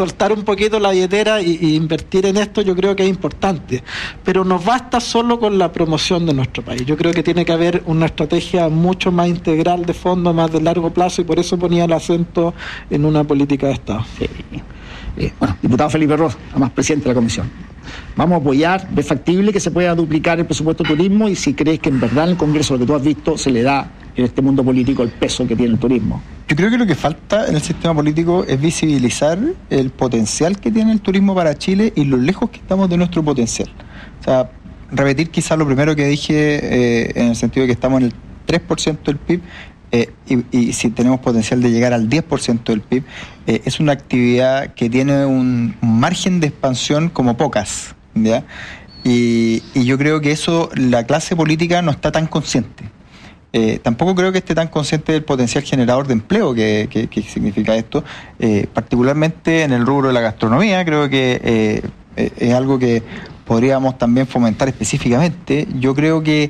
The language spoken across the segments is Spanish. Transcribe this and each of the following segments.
soltar un poquito la billetera y invertir en esto, yo creo que es importante. Pero no basta solo con la promoción de nuestro país. Yo creo que tiene que haber una estrategia mucho más integral de fondo, más de largo plazo, y por eso ponía el acento en una política de Estado. Sí. Bueno, diputado Felipe Ros, además presidente de la comisión. Vamos a apoyar, ¿ves factible que se pueda duplicar el presupuesto de turismo? Y si crees que en verdad en el Congreso, lo que tú has visto, se le da en este mundo político el peso que tiene el turismo. Yo creo que lo que falta en el sistema político es visibilizar el potencial que tiene el turismo para Chile y lo lejos que estamos de nuestro potencial. O sea, repetir quizás lo primero que dije en el sentido de que estamos en el 3% del PIB, y si tenemos potencial de llegar al 10% del PIB, es una actividad que tiene un margen de expansión como pocas, ¿ya? Y yo creo que eso la clase política no está tan consciente. Tampoco creo que esté tan consciente del potencial generador de empleo que significa esto, particularmente en el rubro de la gastronomía. Creo que es algo que podríamos también fomentar específicamente. Yo creo que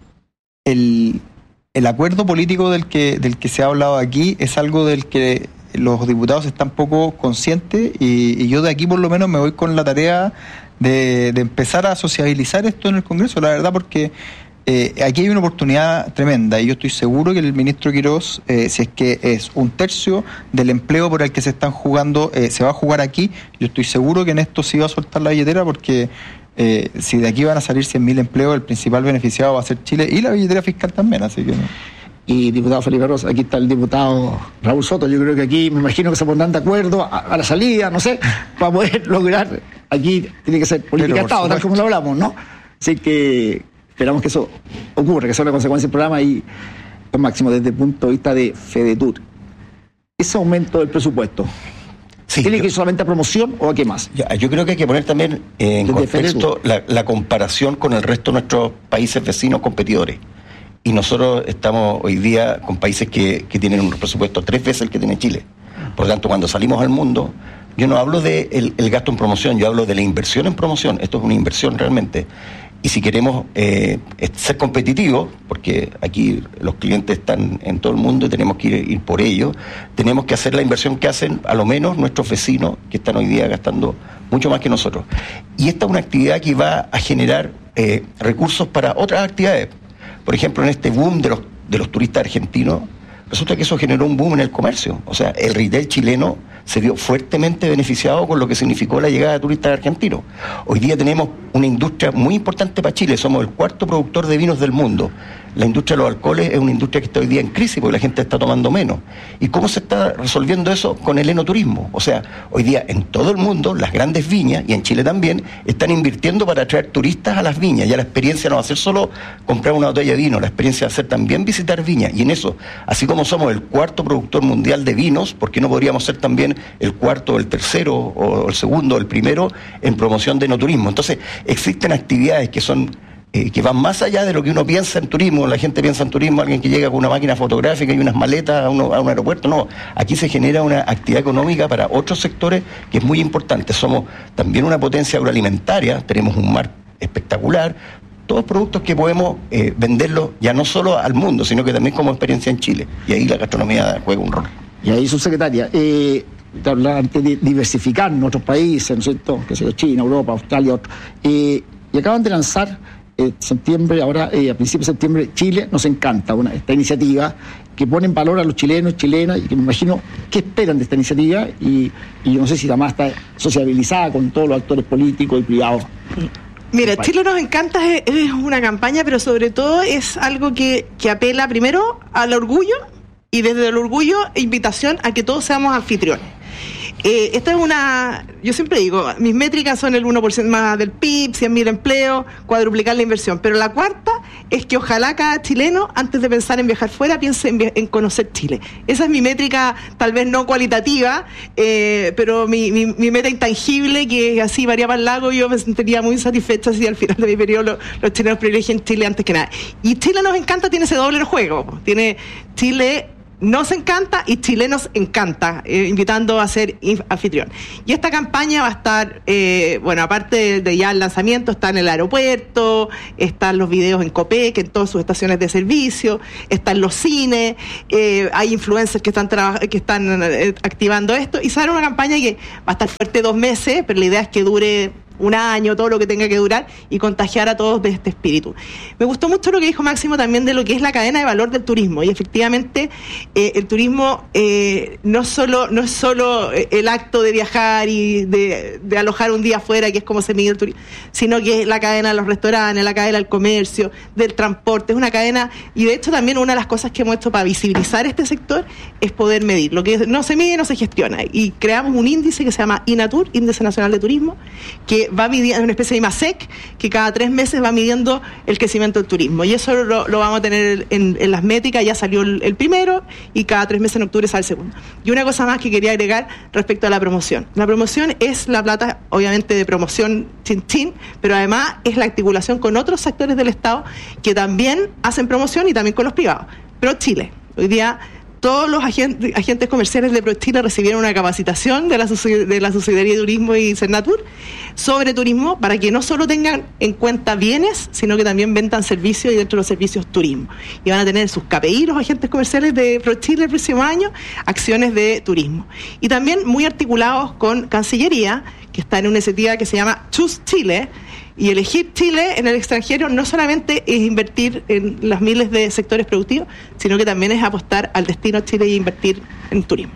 el acuerdo político del que se ha hablado aquí es algo del que los diputados están poco conscientes, y yo de aquí por lo menos me voy con la tarea de empezar a sociabilizar esto en el Congreso, la verdad, porque aquí hay una oportunidad tremenda, y yo estoy seguro que el ministro Quirós, si es que es 1/3 del empleo por el que se están jugando, se va a jugar aquí. Yo estoy seguro que en esto sí va a soltar la billetera, porque si de aquí van a salir 100.000 empleos, el principal beneficiado va a ser Chile y la billetera fiscal también, así que... Y diputado Felipe Ros, aquí está el diputado Raúl Soto. Yo creo que aquí me imagino que se pondrán de acuerdo a la salida, no sé, para poder lograr. Aquí tiene que ser política de Estado, tal como lo hablamos, ¿no? Así que esperamos que eso ocurra, que sea una consecuencia del programa. Y lo máximo desde el punto de vista de FEDETUR, ese aumento del presupuesto, sí, ¿tiene que ir solamente a promoción o a qué más? Yo creo que hay que poner también en contexto la comparación con el resto de nuestros países vecinos competidores. Y nosotros estamos hoy día con países que tienen un presupuesto 3 veces el que tiene Chile. Por lo tanto, cuando salimos al mundo, yo no hablo de el gasto en promoción, yo hablo de la inversión en promoción. Esto es una inversión realmente. Y si queremos ser competitivos, porque aquí los clientes están en todo el mundo y tenemos que ir por ello, tenemos que hacer la inversión que hacen a lo menos nuestros vecinos, que están hoy día gastando mucho más que nosotros. Y esta es una actividad que va a generar recursos para otras actividades. Por ejemplo, en este boom de los turistas argentinos, resulta que eso generó un boom en el comercio. O sea, el retail chileno se vio fuertemente beneficiado con lo que significó la llegada de turistas argentinos. Hoy día tenemos una industria muy importante para Chile. Somos el 4º productor de vinos del mundo. La industria de los alcoholes es una industria que está hoy día en crisis porque la gente está tomando menos. ¿Y cómo se está resolviendo eso? Con el enoturismo. O sea, hoy día en todo el mundo las grandes viñas, y en Chile también, están invirtiendo para atraer turistas a las viñas. Ya la experiencia no va a ser solo comprar una botella de vino, la experiencia va a ser también visitar viñas. Y en eso, así como somos el 4º productor mundial de vinos, ¿por qué no podríamos ser también el 4º, el 3º, o el 2º, el 1º en promoción de enoturismo? Entonces, existen actividades que son que van más allá de lo que uno piensa en turismo. La gente piensa en turismo, alguien que llega con una máquina fotográfica y unas maletas a un aeropuerto. No, aquí se genera una actividad económica para otros sectores que es muy importante. Somos también una potencia agroalimentaria, tenemos un mar espectacular, todos productos que podemos venderlos ya no solo al mundo, sino que también como experiencia en Chile. Y ahí la gastronomía juega un rol. Y ahí, subsecretaria, te hablaba antes de diversificar en otros países, ¿no es cierto? Que sea China, Europa, Australia, otros. Y acaban de lanzar septiembre, ahora a principios de septiembre, Chile Nos Encanta, esta iniciativa que pone en valor a los chilenos y chilenas, y que me imagino qué esperan de esta iniciativa, y yo no sé si además está sociabilizada con todos los actores políticos y privados. Mira, Chile Nos Encanta es una campaña, pero sobre todo es algo que apela primero al orgullo, y desde el orgullo invitación a que todos seamos anfitriones. Esta es yo siempre digo, mis métricas son el 1% más del PIB, 100.000 empleos, cuadruplicar la inversión, pero la cuarta es que ojalá cada chileno, antes de pensar en viajar fuera, piense en conocer Chile. Esa es mi métrica, tal vez no cualitativa, pero mi meta intangible, que así varía para el lago. Yo me sentiría muy satisfecha si al final de mi periodo los chilenos privilegien Chile antes que nada. Y Chile Nos Encanta tiene ese doble juego. Chile nos encanta y Chile nos encanta, invitando a ser anfitrión. Y esta campaña va a estar, aparte de ya el lanzamiento, está en el aeropuerto, están los videos en Copec, en todas sus estaciones de servicio, están los cines, hay influencers que están activando esto, y será una campaña que va a estar fuerte 2 meses, pero la idea es que dure 1 año, todo lo que tenga que durar, y contagiar a todos de este espíritu. Me gustó mucho lo que dijo Máximo también de lo que es la cadena de valor del turismo, y efectivamente el turismo no es solo el acto de viajar y de alojar un día afuera, que es como se mide el turismo, sino que es la cadena de los restaurantes, la cadena del comercio, del transporte, es una cadena, y de hecho también una de las cosas que hemos hecho para visibilizar este sector es poder medir. Lo que no se mide no se gestiona, y creamos un índice que se llama INATUR, Índice Nacional de Turismo, que va midiendo, una especie de IMASEC, que cada 3 meses va midiendo el crecimiento del turismo, y eso lo vamos a tener en las métricas. Ya salió el primero, y cada 3 meses en octubre sale el segundo. Y una cosa más que quería agregar respecto a la promoción. La promoción es la plata, obviamente, de promoción chin, pero además es la articulación con otros sectores del Estado que también hacen promoción, y también con los privados. ProChile, hoy día todos los agentes comerciales de ProChile recibieron una capacitación de la Subsecretaría de Turismo y Cernatur sobre turismo, para que no solo tengan en cuenta bienes, sino que también vendan servicios, y dentro de los servicios turismo. Y van a tener sus KPI, los agentes comerciales de ProChile el próximo año, acciones de turismo. Y también muy articulados con Cancillería, que está en una iniciativa que se llama Choose Chile. Y elegir Chile en el extranjero no solamente es invertir en las miles de sectores productivos, sino que también es apostar al destino Chile y invertir en turismo.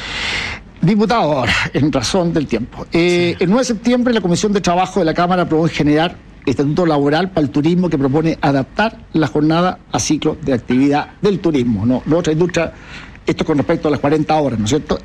Diputado, ahora, en razón del tiempo. El 9 de septiembre la Comisión de Trabajo de la Cámara aprobó generar el Estatuto Laboral para el Turismo, que propone adaptar la jornada a ciclos de actividad del turismo, ¿no? La otra industria, esto con respecto a las 40 horas, ¿no es cierto?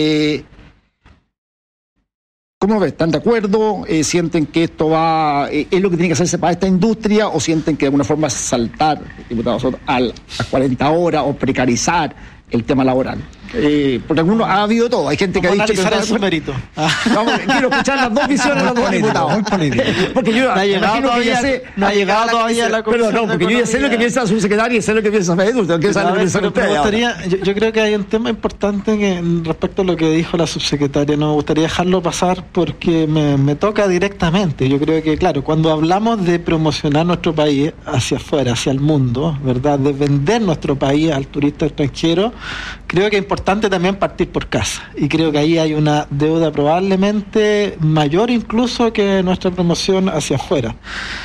¿Cómo ves? ¿Están de acuerdo? ¿Sienten que esto es lo que tiene que hacerse para esta industria, o sienten que de alguna forma saltar, diputados, a las 40 horas o precarizar el tema laboral? Porque algunos ha habido todo. Hay gente que ha dicho que analizar su mérito. Quiero escuchar las dos visiones de los dos diputados. Muy político. Porque yo no ha llegado todavía a la Comisión. Pero no, porque yo ya sé lo que piensa su secretario y sé lo que piensa Fedus. Yo creo que hay un tema importante respecto a lo que dijo la subsecretaria. No me gustaría dejarlo pasar porque me toca directamente. Yo creo que, claro, cuando hablamos de promocionar nuestro país hacia afuera, hacia el mundo, ¿verdad?, de vender nuestro país al turista extranjero, creo que es importante también partir por casa, y creo que ahí hay una deuda probablemente mayor incluso que nuestra promoción hacia afuera,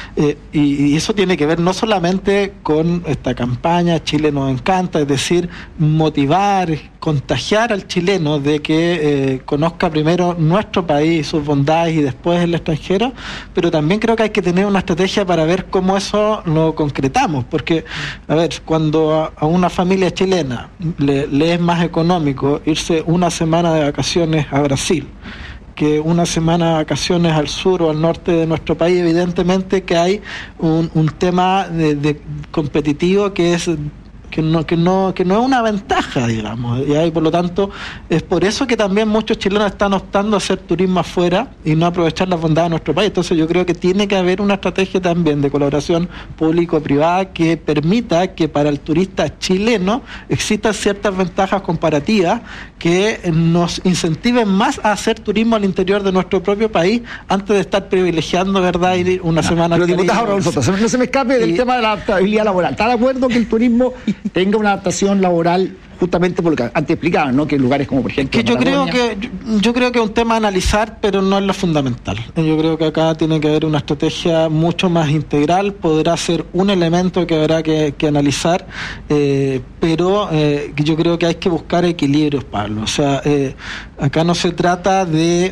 y eso tiene que ver no solamente con esta campaña Chile nos encanta, es decir, motivar, contagiar al chileno de que conozca primero nuestro país, sus bondades, y después el extranjero, pero también creo que hay que tener una estrategia para ver cómo eso lo concretamos, porque, a ver, cuando a una familia chilena le es más económico irse 1 semana de vacaciones a Brasil que 1 semana de vacaciones al sur o al norte de nuestro país, evidentemente que hay un tema de competitivo que es que no es una ventaja, digamos, y por lo tanto es por eso que también muchos chilenos están optando a hacer turismo afuera y no aprovechar las bondades de nuestro país. Entonces yo creo que tiene que haber una estrategia también de colaboración público-privada que permita que para el turista chileno existan ciertas ventajas comparativas que nos incentiven más a hacer turismo al interior de nuestro propio país antes de estar privilegiando, ¿verdad?, ir una semana. Pero diputado Raúl Soto, no se me escape del tema de la adaptabilidad laboral. ¿Está de acuerdo que el turismo tenga una adaptación laboral justamente por lo que antes explicaba, ¿no?, que en lugares como por ejemplo yo creo que es un tema a analizar, pero no es lo fundamental. Yo creo que acá tiene que haber una estrategia mucho más integral, podrá ser un elemento que habrá que analizar, pero yo creo que hay que buscar equilibrios, Pablo. O sea, acá no se trata de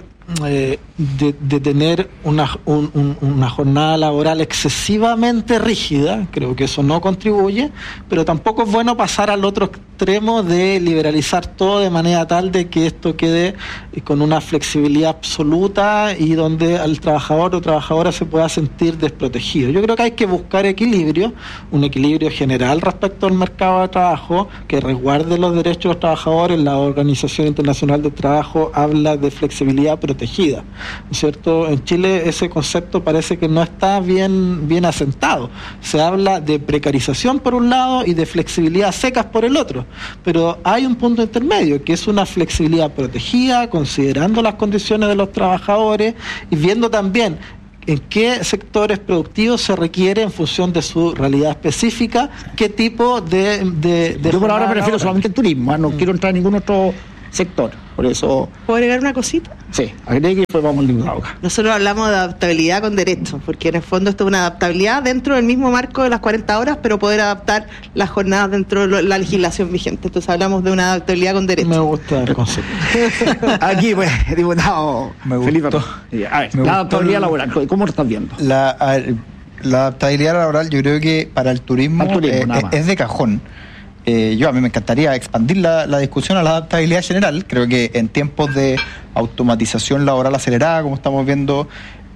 tener una jornada laboral excesivamente rígida, creo que eso no contribuye, pero tampoco es bueno pasar al otro extremo de liberalizar todo de manera tal de que esto quede con una flexibilidad absoluta y donde al trabajador o trabajadora se pueda sentir desprotegido. Yo creo que hay que buscar equilibrio, un equilibrio general respecto al mercado de trabajo que resguarde los derechos de los trabajadores. La Organización Internacional del Trabajo habla de flexibilidad protegida, ¿no es cierto? En Chile ese concepto parece que no está bien asentado. Se habla de precarización por un lado y de flexibilidad secas por el otro. claro, pero hay un punto intermedio, que es una flexibilidad protegida, considerando las condiciones de los trabajadores y viendo también en qué sectores productivos se requiere en función de su realidad específica, qué tipo de yo por ahora me refiero solamente al turismo, no quiero entrar en ningún otro sector, por eso... ¿Puedo agregar una cosita? Sí, agregue y después vamos al diputado. Nosotros hablamos de adaptabilidad con derechos, porque en el fondo esto es una adaptabilidad dentro del mismo marco de las 40 horas, pero poder adaptar las jornadas dentro de la legislación vigente. Entonces hablamos de una adaptabilidad con derechos. Me gusta el concepto. Aquí, pues, diputado Felipe. A ver, la adaptabilidad laboral, ¿cómo lo estás viendo? La adaptabilidad laboral, yo creo que para el turismo es de cajón. A mí me encantaría expandir la discusión a la adaptabilidad general. Creo que en tiempos de automatización laboral acelerada, como estamos viendo,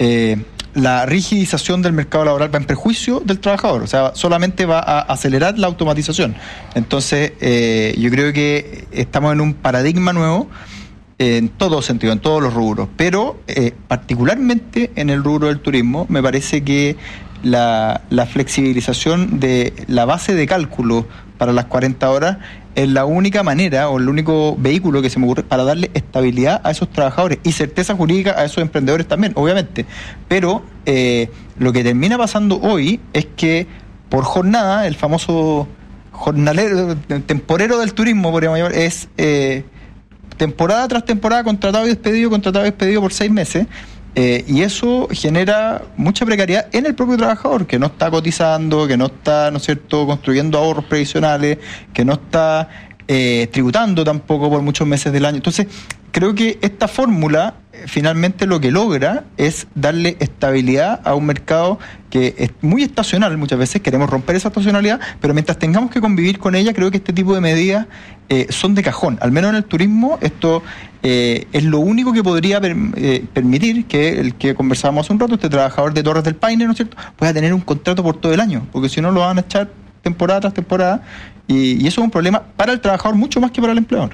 la rigidización del mercado laboral va en perjuicio del trabajador, o sea, solamente va a acelerar la automatización. Entonces, yo creo que estamos en un paradigma nuevo en todo sentido, en todos los rubros, pero particularmente en el rubro del turismo, me parece que la flexibilización de la base de cálculo para las 40 horas es la única manera o el único vehículo que se me ocurre para darle estabilidad a esos trabajadores y certeza jurídica a esos emprendedores también, obviamente. Pero lo que termina pasando hoy es que por jornada, el famoso jornalero, temporero del turismo, podríamos llamar, es temporada tras temporada, contratado y despedido por 6 meses. Y eso genera mucha precariedad en el propio trabajador, que no está cotizando, que no está, ¿no es cierto?, construyendo ahorros previsionales, que no está tributando tampoco por muchos meses del año. Entonces, creo que esta fórmula finalmente lo que logra es darle estabilidad a un mercado que es muy estacional. Muchas veces queremos romper esa estacionalidad, pero mientras tengamos que convivir con ella, creo que este tipo de medidas son de cajón. Al menos en el turismo, esto es lo único que podría permitir que el que conversábamos hace un rato, este trabajador de Torres del Paine, ¿no es cierto?, pueda tener un contrato por todo el año, porque si no lo van a echar temporada tras temporada, y eso es un problema para el trabajador mucho más que para el empleador.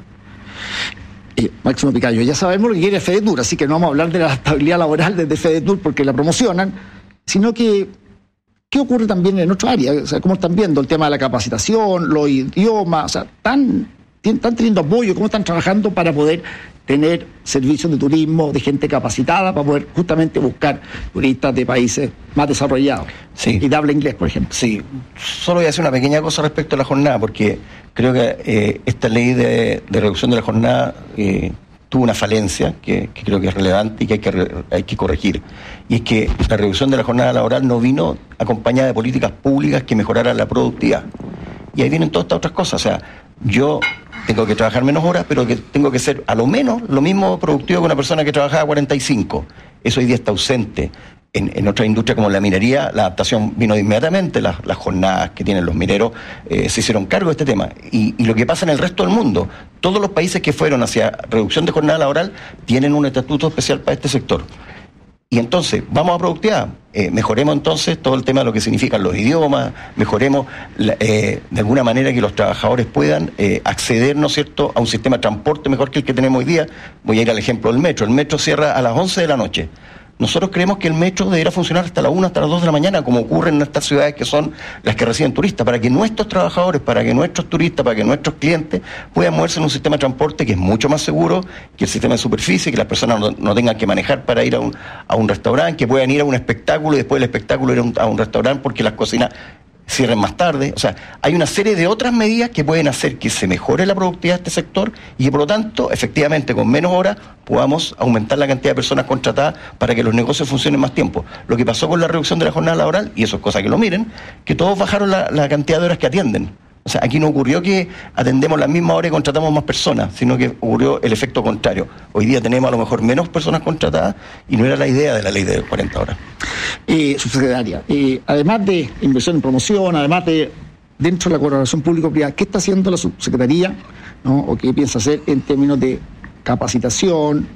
Máximo Picayo, ya sabemos lo que quiere FEDETUR, así que no vamos a hablar de la estabilidad laboral desde FEDETUR porque la promocionan, sino que ¿qué ocurre también en otra área? O sea, ¿cómo están viendo el tema de la capacitación, los idiomas? O sea, ¿están teniendo apoyo? ¿Cómo están trabajando para poder tener servicios de turismo, de gente capacitada, para poder justamente buscar turistas de países más desarrollados? Sí. Y de habla inglés, por ejemplo. Sí, solo voy a hacer una pequeña cosa respecto a la jornada, porque creo que esta ley de reducción de la jornada tuvo una falencia que creo que es relevante y que hay que corregir. Y es que la reducción de la jornada laboral no vino acompañada de políticas públicas que mejoraran la productividad. Y ahí vienen todas estas otras cosas. O sea, yo tengo que trabajar menos horas, pero que tengo que ser a lo menos lo mismo productivo que una persona que trabajaba 45. Eso hoy día está ausente. En otra industria como la minería, la adaptación vino de inmediatamente, las jornadas que tienen los mineros se hicieron cargo de este tema. Y lo que pasa en el resto del mundo, todos los países que fueron hacia reducción de jornada laboral tienen un estatuto especial para este sector. Y entonces, vamos a productividad, mejoremos entonces todo el tema de lo que significan los idiomas, mejoremos de alguna manera que los trabajadores puedan acceder, ¿no es cierto?, a un sistema de transporte mejor que el que tenemos hoy día. Voy a ir al ejemplo del metro. El metro cierra a las 11 de la noche. Nosotros creemos que el metro debería funcionar hasta la 1, hasta las 2 de la mañana, como ocurre en estas ciudades que son las que reciben turistas, para que nuestros trabajadores, para que nuestros turistas, para que nuestros clientes puedan moverse en un sistema de transporte que es mucho más seguro que el sistema de superficie, que las personas no tengan que manejar para ir a un restaurante, que puedan ir a un espectáculo y después del espectáculo ir a un restaurante porque las cocinas cierren más tarde. O sea, hay una serie de otras medidas que pueden hacer que se mejore la productividad de este sector y que por lo tanto, efectivamente, con menos horas podamos aumentar la cantidad de personas contratadas para que los negocios funcionen más tiempo. Lo que pasó con la reducción de la jornada laboral, y eso es cosa que lo miren, que todos bajaron la cantidad de horas que atienden. O sea, aquí no ocurrió que atendemos las mismas horas y contratamos más personas, sino que ocurrió el efecto contrario. Hoy día tenemos a lo mejor menos personas contratadas y no era la idea de la ley de 40 horas. Subsecretaria, además de inversión en promoción, además de dentro de la colaboración público-privada, ¿qué está haciendo la subsecretaría, ¿no?, o qué piensa hacer en términos de capacitación,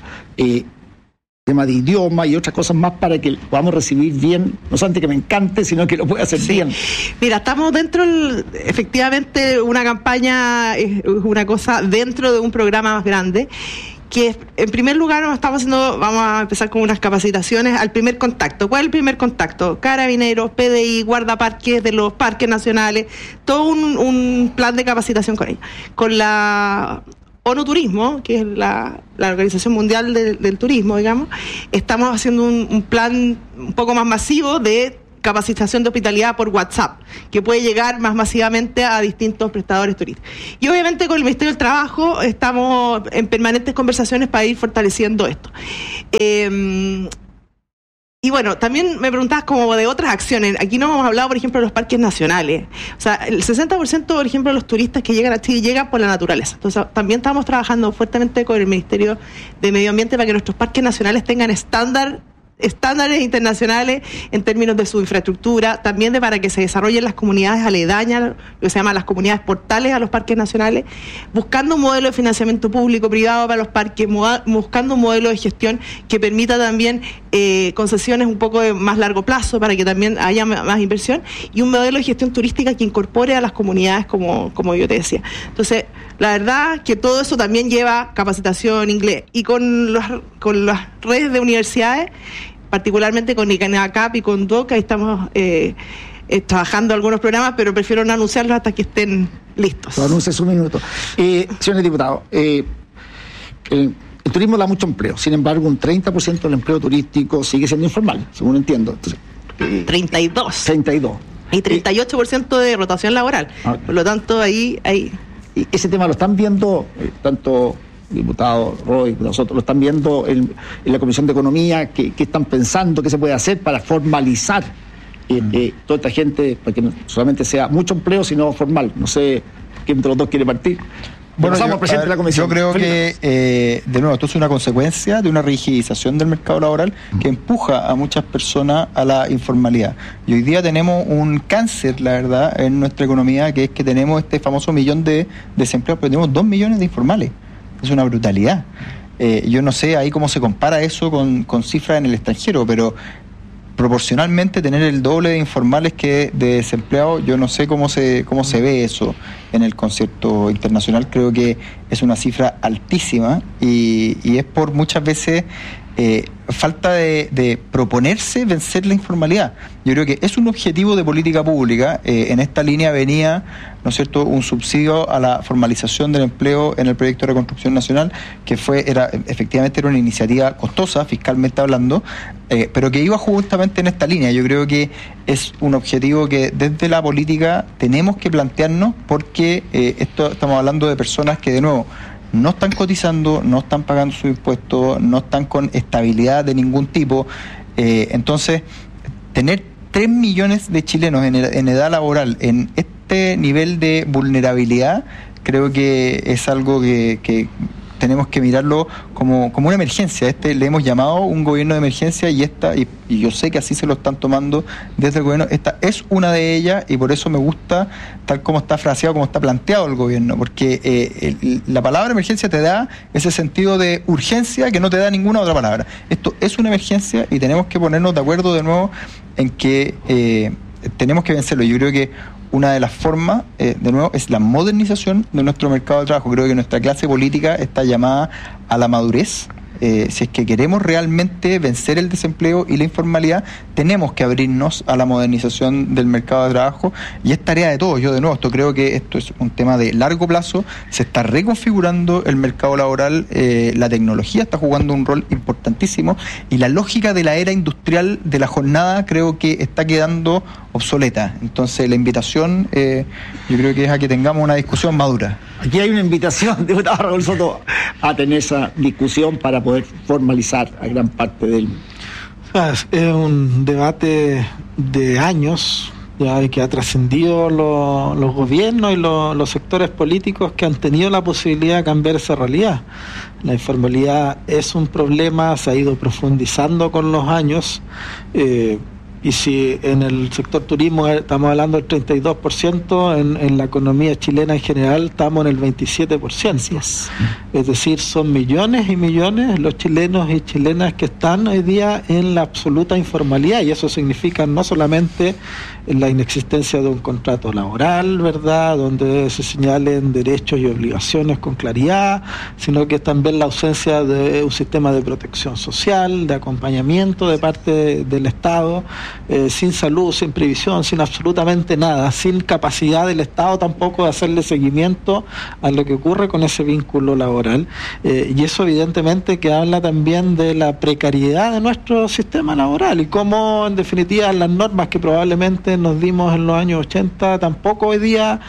tema de idioma y otras cosas más para que podamos recibir bien, no solamente que me encante, sino que lo pueda hacer bien? Mira, estamos dentro, efectivamente, una campaña es una cosa dentro de un programa más grande que en primer lugar vamos a empezar con unas capacitaciones al primer contacto. ¿Cuál es el primer contacto? Carabineros, PDI, guardaparques de los parques nacionales, todo un plan de capacitación con ellos. Con la ONU Turismo, que es la Organización Mundial del Turismo, digamos, estamos haciendo un plan un poco más masivo de capacitación de hospitalidad por WhatsApp, que puede llegar más masivamente a distintos prestadores turísticos. Y obviamente con el Ministerio del Trabajo estamos en permanentes conversaciones para ir fortaleciendo esto. Y bueno, también me preguntabas como de otras acciones. Aquí no hemos hablado, por ejemplo, de los parques nacionales. O sea, el 60%, por ejemplo, de los turistas que llegan a Chile llegan por la naturaleza. Entonces, también estamos trabajando fuertemente con el Ministerio de Medio Ambiente para que nuestros parques nacionales tengan estándares internacionales en términos de su infraestructura, también para que se desarrollen las comunidades aledañas, lo que se llama las comunidades portales a los parques nacionales, buscando un modelo de financiamiento público-privado para los parques, buscando un modelo de gestión que permita también concesiones un poco de más largo plazo para que también haya más inversión, y un modelo de gestión turística que incorpore a las comunidades como yo te decía. Entonces, la verdad que todo eso también lleva capacitación inglés, y con las redes de universidades, particularmente con ICANACAP y con DOC, ahí estamos trabajando algunos programas, pero prefiero no anunciarlos hasta que estén listos. Lo anuncies un minuto. Señores diputados, el turismo da mucho empleo, sin embargo un 30% del empleo turístico sigue siendo informal, según entiendo. Entonces, 32. Y 38% de rotación laboral. Okay. Por lo tanto, ahí... Y ese tema lo están viendo tanto diputado Roy, nosotros lo están viendo en la Comisión de Economía, ¿qué están pensando, qué se puede hacer para formalizar toda esta gente, para que no solamente sea mucho empleo, sino formal? No sé quién de los dos quiere partir. Bueno, yo creo que, de nuevo, esto es una consecuencia de una rigidización del mercado laboral que empuja a muchas personas a la informalidad. Y hoy día tenemos un cáncer, la verdad, en nuestra economía, que es que tenemos este famoso 1 millón de desempleados, pero tenemos 2 millones de informales. Es una brutalidad. Yo no sé ahí cómo se compara eso con cifras en el extranjero, pero proporcionalmente tener el doble de informales que de desempleados, yo no sé cómo se ve eso en el concierto internacional. Creo que es una cifra altísima y es por muchas veces falta de proponerse vencer la informalidad. Yo creo que es un objetivo de política pública. En esta línea venía, ¿no es cierto?, un subsidio a la formalización del empleo en el proyecto de reconstrucción nacional, que efectivamente era una iniciativa costosa, fiscalmente hablando, pero que iba justamente en esta línea. Yo creo que es un objetivo que desde la política tenemos que plantearnos, porque estamos hablando de personas que, de nuevo, no están cotizando, no están pagando sus impuestos, no están con estabilidad de ningún tipo. Entonces, tener 3 millones de chilenos en edad laboral en este nivel de vulnerabilidad, creo que es algo que tenemos que mirarlo como una emergencia. Le hemos llamado un gobierno de emergencia y yo sé que así se lo están tomando desde el gobierno. Esta es una de ellas, y por eso me gusta tal como está fraseado, como está planteado el gobierno, porque la palabra emergencia te da ese sentido de urgencia que no te da ninguna otra palabra. Esto es una emergencia y tenemos que ponernos de acuerdo de nuevo en que tenemos que vencerlo. Yo creo que una de las formas, de nuevo, es la modernización de nuestro mercado de trabajo. Creo que nuestra clase política está llamada a la madurez. Si es que queremos realmente vencer el desempleo y la informalidad, tenemos que abrirnos a la modernización del mercado de trabajo, y es tarea de todos. Yo, de nuevo, creo que esto es un tema de largo plazo. Se está reconfigurando el mercado laboral, la tecnología está jugando un rol importantísimo, y la lógica de la era industrial de la jornada creo que está quedando obsoleta. Entonces, la invitación yo creo que es a que tengamos una discusión madura. Aquí hay una invitación, diputado Raúl Soto, a tener esa discusión para poder formalizar a gran parte del... Es un debate de años, ya que ha trascendido los gobiernos y los sectores políticos que han tenido la posibilidad de cambiar esa realidad. La informalidad es un problema, se ha ido profundizando con los años. Y si en el sector turismo estamos hablando del 32%, en la economía chilena en general estamos en el 27%. Es decir, son millones y millones los chilenos y chilenas que están hoy día en la absoluta informalidad, y eso significa no solamente la inexistencia de un contrato laboral, ¿verdad?, donde se señalen derechos y obligaciones con claridad, sino que también la ausencia de un sistema de protección social, de acompañamiento de parte del Estado, sin salud, sin previsión, sin absolutamente nada, sin capacidad del Estado tampoco de hacerle seguimiento a lo que ocurre con ese vínculo laboral. Y eso evidentemente que habla también de la precariedad de nuestro sistema laboral y cómo en definitiva las normas que probablemente nos dimos en los años 80 tampoco hoy día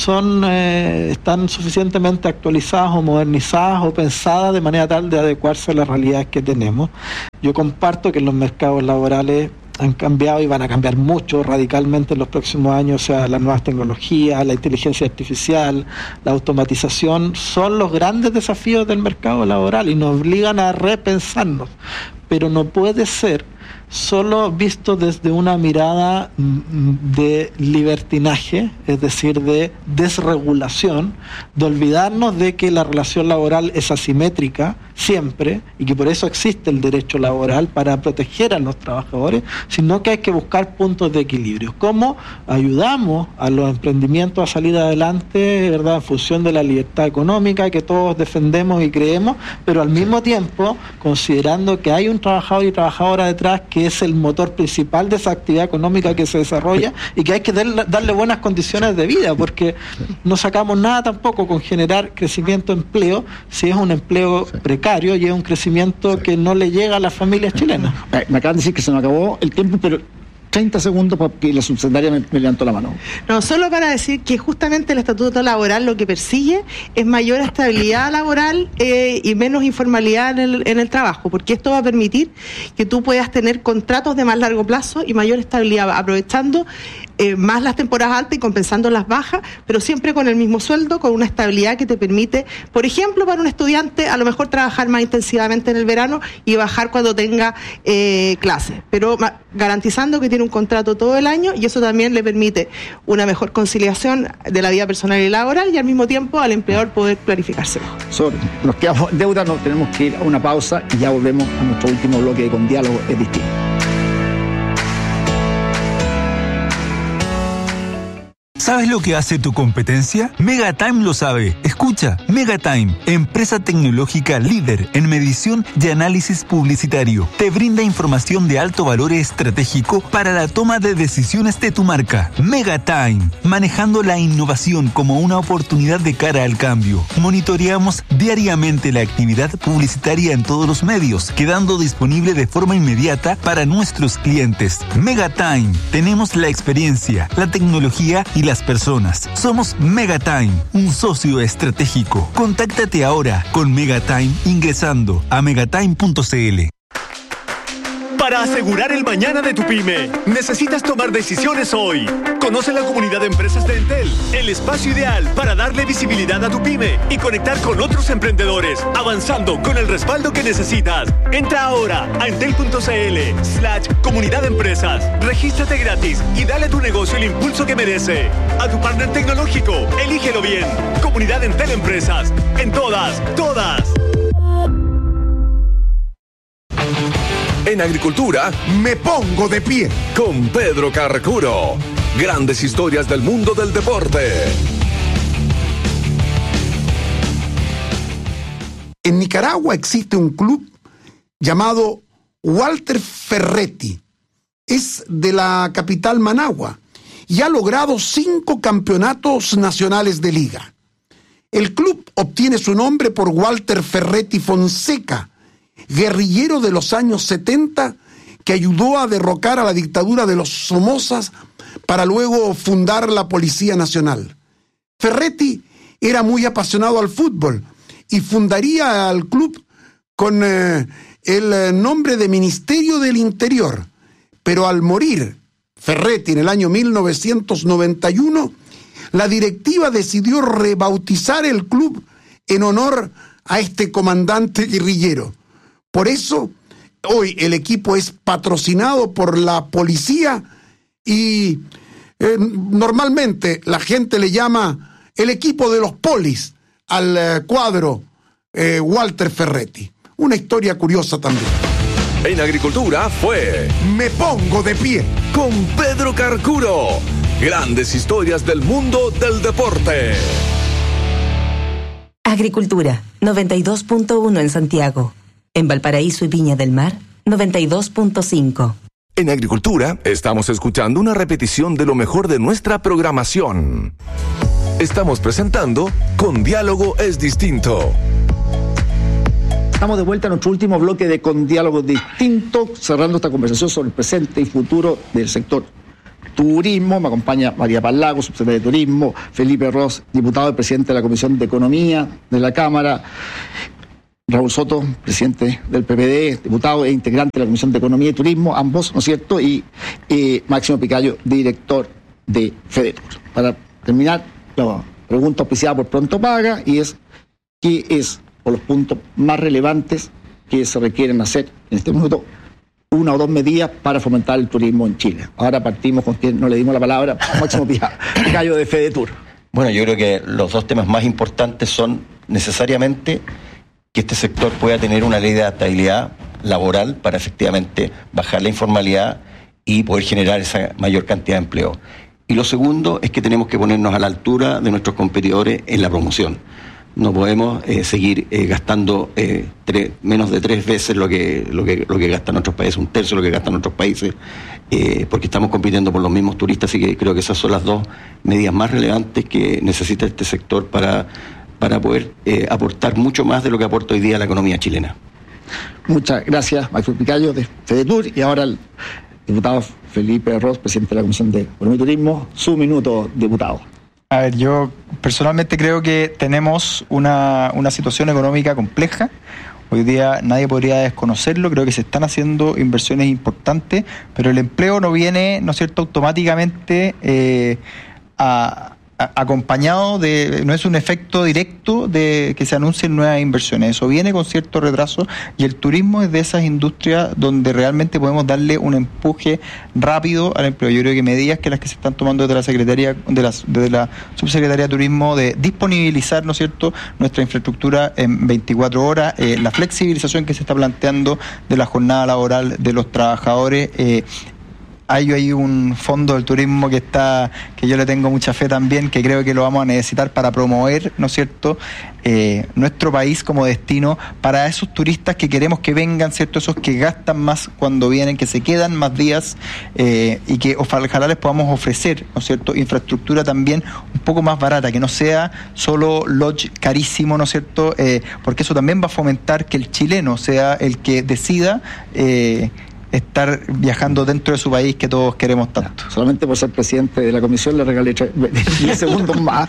están suficientemente actualizadas o modernizadas o pensadas de manera tal de adecuarse a las realidades que tenemos. Yo comparto que los mercados laborales han cambiado y van a cambiar mucho radicalmente en los próximos años. O sea, las nuevas tecnologías, la inteligencia artificial, la automatización son los grandes desafíos del mercado laboral y nos obligan a repensarnos, pero no puede ser solo visto desde una mirada de libertinaje, es decir, de desregulación, de olvidarnos de que la relación laboral es asimétrica siempre y que por eso existe el derecho laboral para proteger a los trabajadores, sino que hay que buscar puntos de equilibrio. ¿Cómo ayudamos a los emprendimientos a salir adelante, ¿verdad?, en función de la libertad económica que todos defendemos y creemos, pero al mismo tiempo considerando que hay un trabajador y trabajadora detrás que es el motor principal de esa actividad económica que se desarrolla y que hay que darle buenas condiciones de vida, porque no sacamos nada tampoco con generar crecimiento de empleo si es un empleo precario y es un crecimiento que no le llega a las familias chilenas. Me acaban de decir que se me acabó el tiempo, pero 30 segundos porque la subsecretaria me levantó la mano. No, solo para decir que justamente el Estatuto Laboral lo que persigue es mayor estabilidad laboral y menos informalidad en el trabajo, porque esto va a permitir que tú puedas tener contratos de más largo plazo y mayor estabilidad, aprovechando más las temporadas altas y compensando las bajas, pero siempre con el mismo sueldo, con una estabilidad que te permite, por ejemplo, para un estudiante, a lo mejor trabajar más intensivamente en el verano y bajar cuando tenga clases, pero garantizando que tiene un contrato todo el año, y eso también le permite una mejor conciliación de la vida personal y laboral y al mismo tiempo al empleador poder planificarse mejor. Nos quedamos en deuda, nos tenemos que ir a una pausa y ya volvemos a nuestro último bloque Con Diálogo es Distinto. ¿Sabes lo que hace tu competencia? Megatime lo sabe. Escucha, Megatime, empresa tecnológica líder en medición y análisis publicitario, te brinda información de alto valor estratégico para la toma de decisiones de tu marca. Megatime, manejando la innovación como una oportunidad de cara al cambio. Monitoreamos diariamente la actividad publicitaria en todos los medios, quedando disponible de forma inmediata para nuestros clientes. Megatime, tenemos la experiencia, la tecnología y las personas. Somos Megatime, un socio estratégico. Contáctate ahora con Megatime ingresando a megatime.cl. Para asegurar el mañana de tu pyme, necesitas tomar decisiones hoy. Conoce la comunidad de empresas de Entel, el espacio ideal para darle visibilidad a tu pyme y conectar con otros emprendedores, avanzando con el respaldo que necesitas. Entra ahora a entel.cl/comunidad de empresas. Regístrate gratis y dale a tu negocio el impulso que merece. A tu partner tecnológico, elígelo bien. Comunidad Entel Empresas. En todas. En agricultura, me pongo de pie con Pedro Carcuro. Grandes historias del mundo del deporte. En Nicaragua existe un club llamado Walter Ferretti. Es de la capital Managua y ha logrado 5 campeonatos nacionales de liga. El club obtiene su nombre por Walter Ferretti Fonseca, guerrillero de los años 70 que ayudó a derrocar a la dictadura de los Somozas para luego fundar la Policía Nacional. Ferretti era muy apasionado al fútbol y fundaría al club con el nombre de Ministerio del Interior, pero al morir Ferretti en el año 1991, la directiva decidió rebautizar el club en honor a este comandante guerrillero. Por eso, hoy el equipo es patrocinado por la policía y normalmente la gente le llama el equipo de los polis al cuadro Walter Ferretti. Una historia curiosa también. En agricultura fue Me pongo de pie con Pedro Carcuro. Grandes historias del mundo del deporte. Agricultura, 92.1 en Santiago. En Valparaíso y Viña del Mar, 92.5. En agricultura estamos escuchando una repetición de lo mejor de nuestra programación. Estamos presentando Con Diálogo es Distinto. Estamos de vuelta a nuestro último bloque de Con Diálogo Distinto, cerrando esta conversación sobre el presente y futuro del sector turismo. Me acompaña María Paz Lagos, subsecretaria de Turismo, Felipe Ros, diputado y presidente de la Comisión de Economía de la Cámara, Raúl Soto, presidente del PPD, diputado e integrante de la Comisión de Economía y Turismo, ambos, ¿no es cierto? Y Máximo Picayo, director de FEDETUR. Para terminar, la pregunta auspiciada por Pronto Paga, y es, ¿qué es o los puntos más relevantes que se requieren hacer en este minuto, 1 o 2 medidas para fomentar el turismo en Chile? Ahora partimos con quien no le dimos la palabra, Máximo Picayo de FEDETUR. Bueno, yo creo que los dos temas más importantes son necesariamente que este sector pueda tener una ley de adaptabilidad laboral para efectivamente bajar la informalidad y poder generar esa mayor cantidad de empleo. Y lo segundo es que tenemos que ponernos a la altura de nuestros competidores en la promoción. No podemos seguir gastando menos de 3 veces lo que gastan otros países, 1/3 de lo que gastan otros países, porque estamos compitiendo por los mismos turistas, así que creo que esas son las dos medidas más relevantes que necesita este sector para poder aportar mucho más de lo que aporta hoy día la economía chilena. Muchas gracias, Máximo Picayo de FEDETUR, y ahora el diputado Felipe Ros, presidente de la Comisión de Economía y Turismo. Su minuto, diputado. A ver, yo personalmente creo que tenemos una situación económica compleja. Hoy día nadie podría desconocerlo, creo que se están haciendo inversiones importantes, pero el empleo no viene, ¿no es cierto?, automáticamente acompañado de, no es un efecto directo de que se anuncien nuevas inversiones, eso viene con cierto retraso, y el turismo es de esas industrias donde realmente podemos darle un empuje rápido al empleo. Yo creo que medidas que las que se están tomando desde la Secretaría, desde la Subsecretaría de Turismo, de disponibilizar, ¿no es cierto?, nuestra infraestructura en 24 horas, la flexibilización que se está planteando de la jornada laboral de los trabajadores. Hay un fondo del turismo que yo le tengo mucha fe también, que creo que lo vamos a necesitar para promover, ¿no es cierto?, nuestro país como destino para esos turistas que queremos que vengan, ¿cierto?, esos que gastan más cuando vienen, que se quedan más días, y que ojalá les podamos ofrecer, ¿no es cierto?, infraestructura también un poco más barata, que no sea solo lodge carísimo, ¿no es cierto?, porque eso también va a fomentar que el chileno sea el que decida estar viajando dentro de su país, que todos queremos tanto. Solamente por ser presidente de la comisión le regalé 10 segundos más.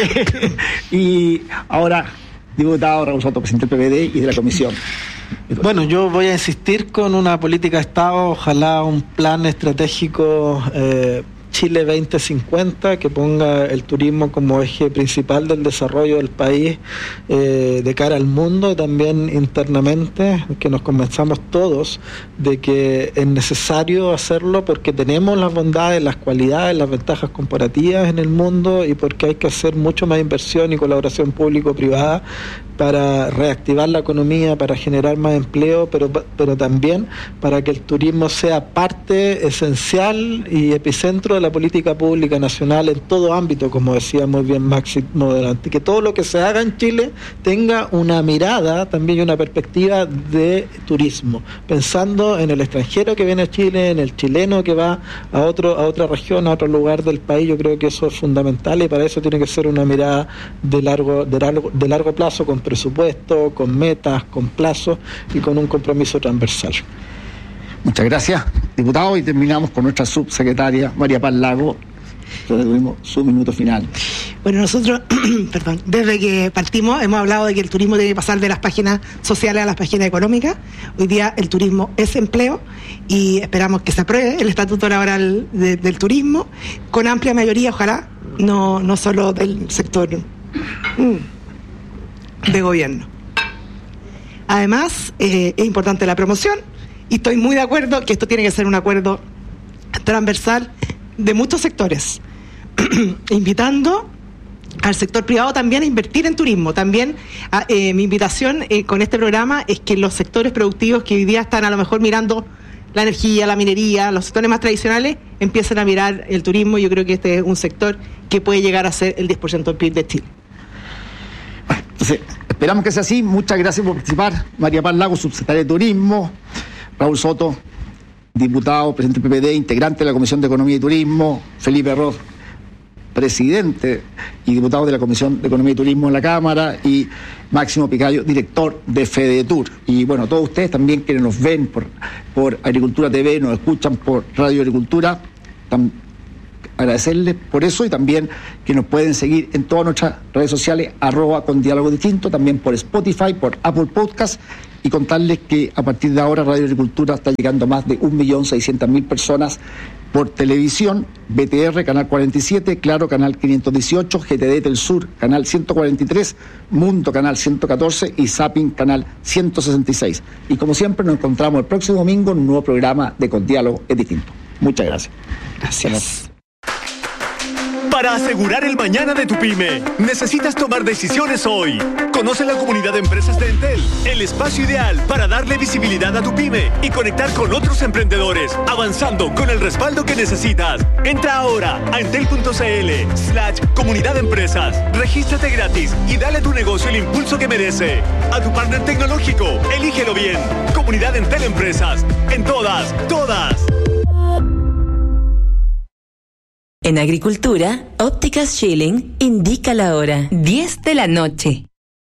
Y ahora, diputado Raúl Soto, presidente del PPD y de la comisión. Bueno, yo voy a insistir con una política de Estado, ojalá un plan estratégico Chile 2050 que ponga el turismo como eje principal del desarrollo del país de cara al mundo y también internamente, que nos convenzamos todos de que es necesario hacerlo porque tenemos las bondades, las cualidades, las ventajas comparativas en el mundo y porque hay que hacer mucho más inversión y colaboración público-privada para reactivar la economía, para generar más empleo, pero también para que el turismo sea parte esencial y epicentro de la política pública nacional en todo ámbito, como decía muy bien Máximo delante, que todo lo que se haga en Chile tenga una mirada también y una perspectiva de turismo, pensando en el extranjero que viene a Chile, en el chileno que va a otra región, a otro lugar del país. Yo creo que eso es fundamental y para eso tiene que ser una mirada de largo plazo, con presupuesto, con metas, con plazos y con un compromiso transversal. Muchas gracias, diputado, y terminamos con nuestra subsecretaria María Paz Lagos. Tuvimos su minuto final. Bueno, nosotros, desde que partimos hemos hablado de que el turismo tiene que pasar de las páginas sociales a las páginas económicas. Hoy día el turismo es empleo y esperamos que se apruebe el estatuto laboral del turismo con amplia mayoría, ojalá, no solo del sector de gobierno. Además, es importante la promoción y estoy muy de acuerdo que esto tiene que ser un acuerdo transversal de muchos sectores, invitando al sector privado también a invertir en turismo. También mi invitación con este programa es que los sectores productivos que hoy día están a lo mejor mirando la energía, la minería, los sectores más tradicionales, empiecen a mirar el turismo. Yo creo que este es un sector que puede llegar a ser el 10% del PIB de Chile. Bueno, entonces, esperamos que sea así. Muchas gracias por participar. María Paz Lagos, subsecretaria de Turismo. Raúl Soto, diputado, presidente del PPD, integrante de la Comisión de Economía y Turismo. Felipe Roth, presidente y diputado de la Comisión de Economía y Turismo en la Cámara, y Máximo Picayo, director de FEDETUR. Y bueno, todos ustedes también que nos ven por Agricultura TV, nos escuchan por Radio Agricultura, agradecerles por eso, y también que nos pueden seguir en todas nuestras redes sociales, @con Diálogo Distinto, también por Spotify, por Apple Podcast, y contarles que a partir de ahora Radio Agricultura está llegando a más de 1.600.000 personas por televisión, BTR, Canal 47, Claro, Canal 518, GTD Telsur, Canal 143, Mundo, Canal 114 y Zapping, Canal 166. Y como siempre nos encontramos el próximo domingo en un nuevo programa de Con Diálogo es Distinto. Muchas gracias. Gracias. Para asegurar el mañana de tu pyme, necesitas tomar decisiones hoy. Conoce la comunidad de empresas de Entel, el espacio ideal para darle visibilidad a tu pyme y conectar con otros emprendedores, avanzando con el respaldo que necesitas. Entra ahora a entel.cl/comunidad de empresas, regístrate gratis y dale a tu negocio el impulso que merece. A tu partner tecnológico, elígelo bien. Comunidad Entel Empresas, en todas. En Agricultura, Ópticas Schilling indica la hora, 10 de la noche.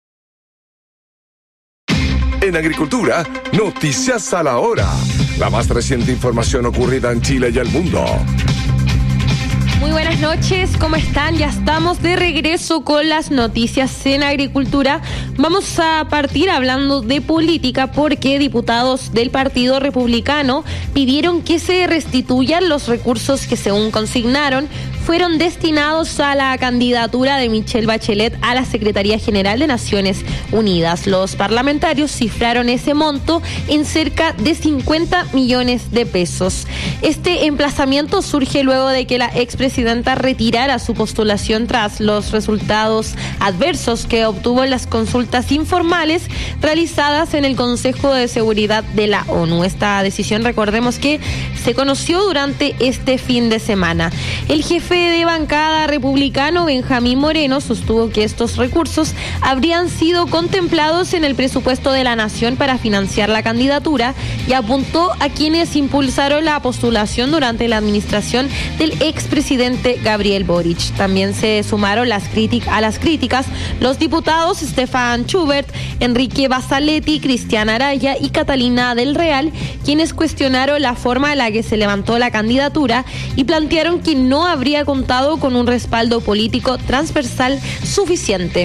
En Agricultura, noticias a la hora. La más reciente información ocurrida en Chile y el mundo. Muy buenas noches, ¿cómo están? Ya estamos de regreso con las noticias en Agricultura. Vamos a partir hablando de política porque diputados del Partido Republicano pidieron que se restituyan los recursos que, según consignaron, fueron destinados a la candidatura de Michelle Bachelet a la Secretaría General de Naciones Unidas. Los parlamentarios cifraron ese monto en cerca de 50 millones de pesos. Este emplazamiento surge luego de que la expresidenta retirara su postulación tras los resultados adversos que obtuvo en las consultas informales realizadas en el Consejo de Seguridad de la ONU. Esta decisión, recordemos que se conoció durante este fin de semana. El jefe de bancada republicano Benjamín Moreno sostuvo que estos recursos habrían sido contemplados en el presupuesto de la nación para financiar la candidatura y apuntó a quienes impulsaron la postulación durante la administración del expresidente Gabriel Boric. También se sumaron a las críticas los diputados Stefan Schubert, Enrique Basaletti, Cristian Araya y Catalina del Real, quienes cuestionaron la forma en la que se levantó la candidatura y plantearon que no habría contado con un respaldo político transversal suficiente.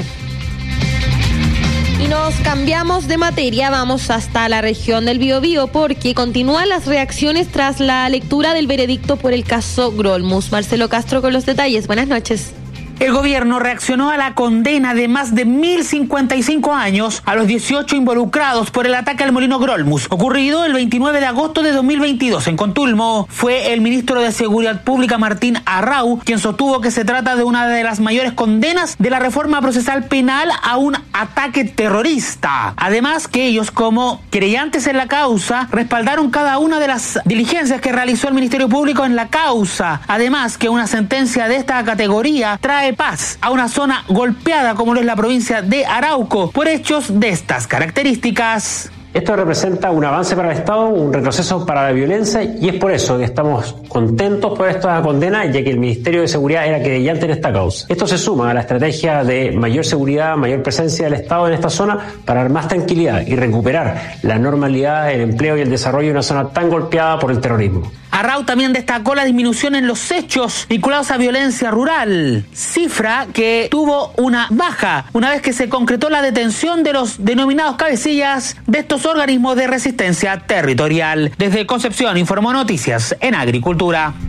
Y nos cambiamos de materia, vamos hasta la región del Biobío porque continúan las reacciones tras la lectura del veredicto por el caso Grolmus. Marcelo Castro con los detalles. Buenas noches. El gobierno reaccionó a la condena de más de 1.055 años a los 18 involucrados por el ataque al molino Grolmus, ocurrido el 29 de agosto de 2022 en Contulmo. Fue el ministro de Seguridad Pública, Martín Arrau, quien sostuvo que se trata de una de las mayores condenas de la reforma procesal penal a un ataque terrorista. Además, que ellos, como querellantes en la causa, respaldaron cada una de las diligencias que realizó el Ministerio Público en la causa. Además, que una sentencia de esta categoría trae paz a una zona golpeada como lo es la provincia de Arauco por hechos de estas características. Esto representa un avance para el Estado, un retroceso para la violencia y es por eso que estamos contentos por esta condena, ya que el Ministerio de Seguridad era querellante en esta causa. Esto se suma a la estrategia de mayor seguridad, mayor presencia del Estado en esta zona para dar más tranquilidad y recuperar la normalidad, el empleo y el desarrollo de una zona tan golpeada por el terrorismo. Arrau también destacó la disminución en los hechos vinculados a violencia rural, cifra que tuvo una baja una vez que se concretó la detención de los denominados cabecillas de estos organismos de resistencia territorial. Desde Concepción informó Noticias en Agricultura.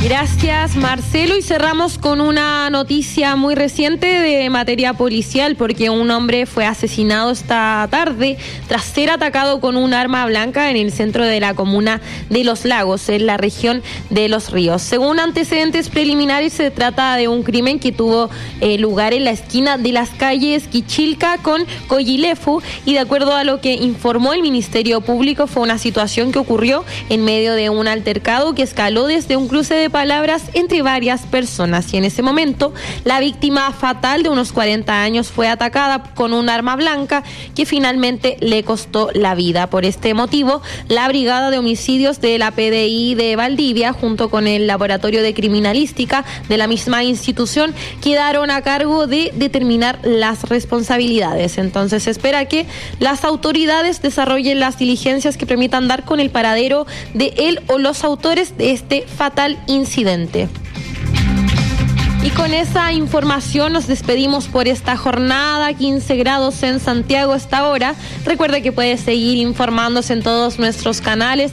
Gracias, Marcelo. Y cerramos con una noticia muy reciente de materia policial, porque un hombre fue asesinado esta tarde tras ser atacado con un arma blanca en el centro de la comuna de Los Lagos, en la región de Los Ríos. Según antecedentes preliminares, se trata de un crimen que tuvo lugar en la esquina de las calles Quichilca con Coyilefu, y de acuerdo a lo que informó el Ministerio Público, fue una situación que ocurrió en medio de un altercado que escaló desde un cruce de palabras entre varias personas, y en ese momento la víctima fatal de unos 40 años fue atacada con un arma blanca que finalmente le costó la vida. Por este motivo, la Brigada de Homicidios de la PDI de Valdivia, junto con el Laboratorio de Criminalística de la misma institución, quedaron a cargo de determinar las responsabilidades. Entonces se espera que las autoridades desarrollen las diligencias que permitan dar con el paradero de él o los autores de este fatal incidente. Y con esa información nos despedimos por esta jornada. 15 grados en Santiago hasta ahora. Recuerda que puedes seguir informándose en todos nuestros canales,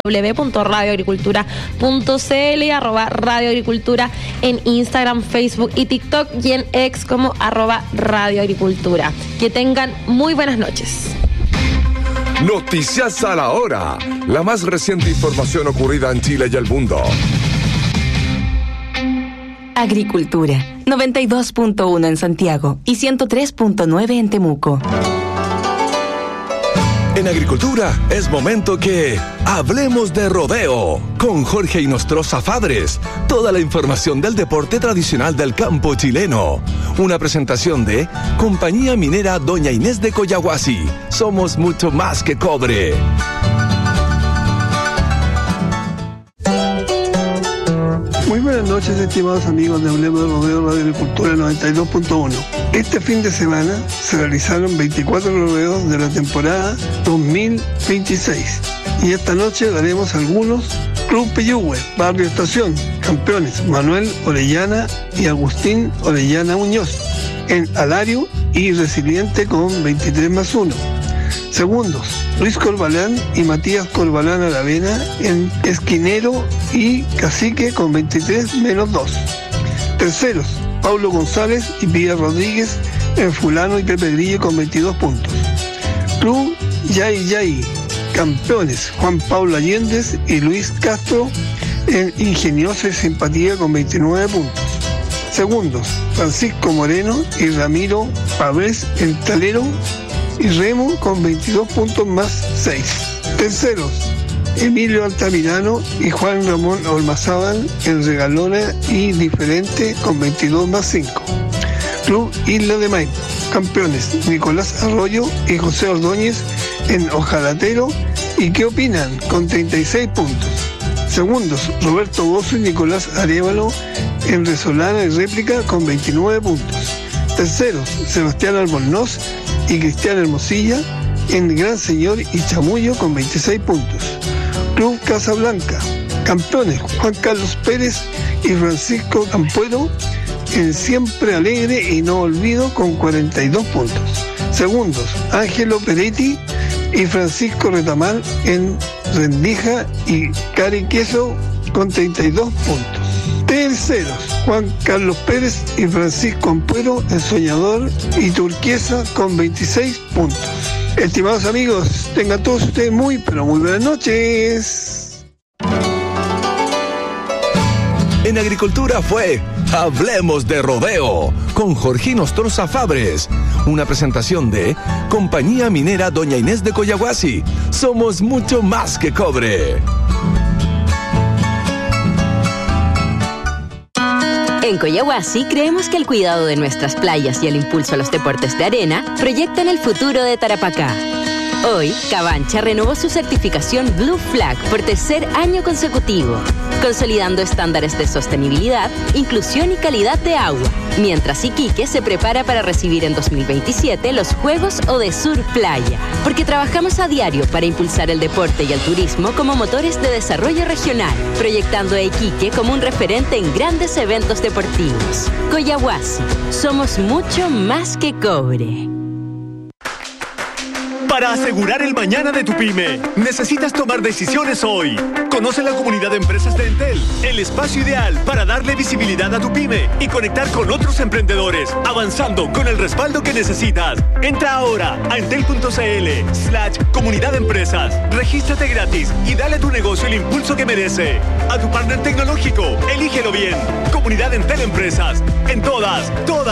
www.radioagricultura.cl, @radioagricultura en Instagram, Facebook y TikTok, y en X como @radioagricultura. Que tengan muy buenas noches. Noticias a la hora. La más reciente información ocurrida en Chile y el mundo. Agricultura, 92.1 en Santiago y 103.9 en Temuco. En Agricultura es momento que hablemos de rodeo con Jorge Inostroza Fabres. Toda la información del deporte tradicional del campo chileno. Una presentación de Compañía Minera Doña Inés de Coyahuasi. Somos mucho más que cobre. Muy buenas noches, estimados amigos de Hablemos de Rodeo Radio Agricultura 92.1. Este fin de semana se realizaron 24 rodeos de la temporada 2026. Y esta noche daremos algunos. Club Peyúgue, Barrio Estación, campeones Manuel Orellana y Agustín Orellana Muñoz en Alario y Resiliente con 23+1. Segundos, Luis Corbalán y Matías Corbalán Aravena en Esquinero y Cacique con 23-2. Terceros, Paulo González y Pía Rodríguez en Fulano y Pepe Grillo con 22 puntos. Club Yay, campeones Juan Pablo Allendez y Luis Castro en Ingeniosa y Simpatía con 29 puntos. Segundos, Francisco Moreno y Ramiro Pavés en Talero y Remo con 22 puntos +6. Terceros, Emilio Altamirano y Juan Ramón Olmazábal en Regalona y Diferente con 22+5. Club Isla de Maipo, campeones Nicolás Arroyo y José Ordóñez en Ojalatero y ¿Qué opinan? Con 36 puntos. Segundos, Roberto Bozo y Nicolás Arévalo en Resolana y Réplica con 29 puntos. Terceros, Sebastián Albornoz y Cristian Hermosilla en Gran Señor y Chamullo con 26 puntos. Club Casablanca, campeones Juan Carlos Pérez y Francisco Campuero en Siempre Alegre y No Olvido con 42 puntos. Segundos, Ángelo Peretti y Francisco Retamal en Rendija y Cari Queso con 32 puntos. Terceros, Juan Carlos Pérez y Francisco Ampuero en Soñador y Turquesa con 26 puntos. Estimados amigos, tengan todos ustedes muy, pero muy buenas noches. En Agricultura fue Hablemos de Rodeo con Jorge Inostroza Fabres. Una presentación de Compañía Minera Doña Inés de Coyahuasi. Somos mucho más que cobre. En Coyahuasi creemos que el cuidado de nuestras playas y el impulso a los deportes de arena proyectan el futuro de Tarapacá. Hoy, Cabancha renovó su certificación Blue Flag por tercer año consecutivo, consolidando estándares de sostenibilidad, inclusión y calidad de agua, mientras Iquique se prepara para recibir en 2027 los Juegos Odesur Playa, porque trabajamos a diario para impulsar el deporte y el turismo como motores de desarrollo regional, proyectando a Iquique como un referente en grandes eventos deportivos. Coyahuasi, somos mucho más que cobre. Para asegurar el mañana de tu pyme, necesitas tomar decisiones hoy. Conoce la comunidad de empresas de Entel, el espacio ideal para darle visibilidad a tu pyme y conectar con otros emprendedores, avanzando con el respaldo que necesitas. Entra ahora a entel.cl/comunidad de empresas. Regístrate gratis y dale a tu negocio el impulso que merece. A tu partner tecnológico, elígelo bien. Comunidad Entel Empresas. En todas.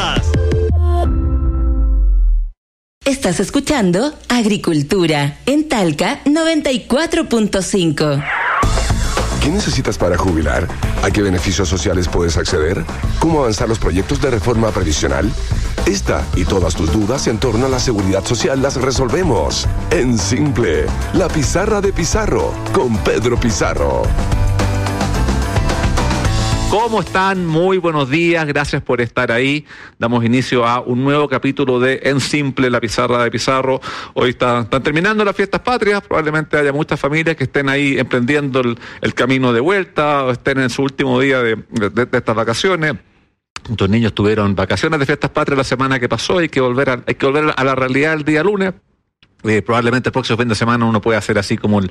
Estás escuchando Agricultura en Talca 94.5. ¿Qué necesitas para jubilar? ¿A qué beneficios sociales puedes acceder? ¿Cómo avanzar los proyectos de reforma previsional? Esta y todas tus dudas en torno a la seguridad social las resolvemos en Simple, la pizarra de Pizarro, con Pedro Pizarro. ¿Cómo están? Muy buenos días, gracias por estar ahí. Damos inicio a un nuevo capítulo de En Simple, la pizarra de Pizarro. Hoy están terminando las fiestas patrias, probablemente haya muchas familias que estén ahí emprendiendo el camino de vuelta, o estén en su último día de estas vacaciones. Muchos niños tuvieron vacaciones de fiestas patrias la semana que pasó, hay que volver a la realidad el día lunes. Probablemente el próximo fin de semana uno puede hacer así como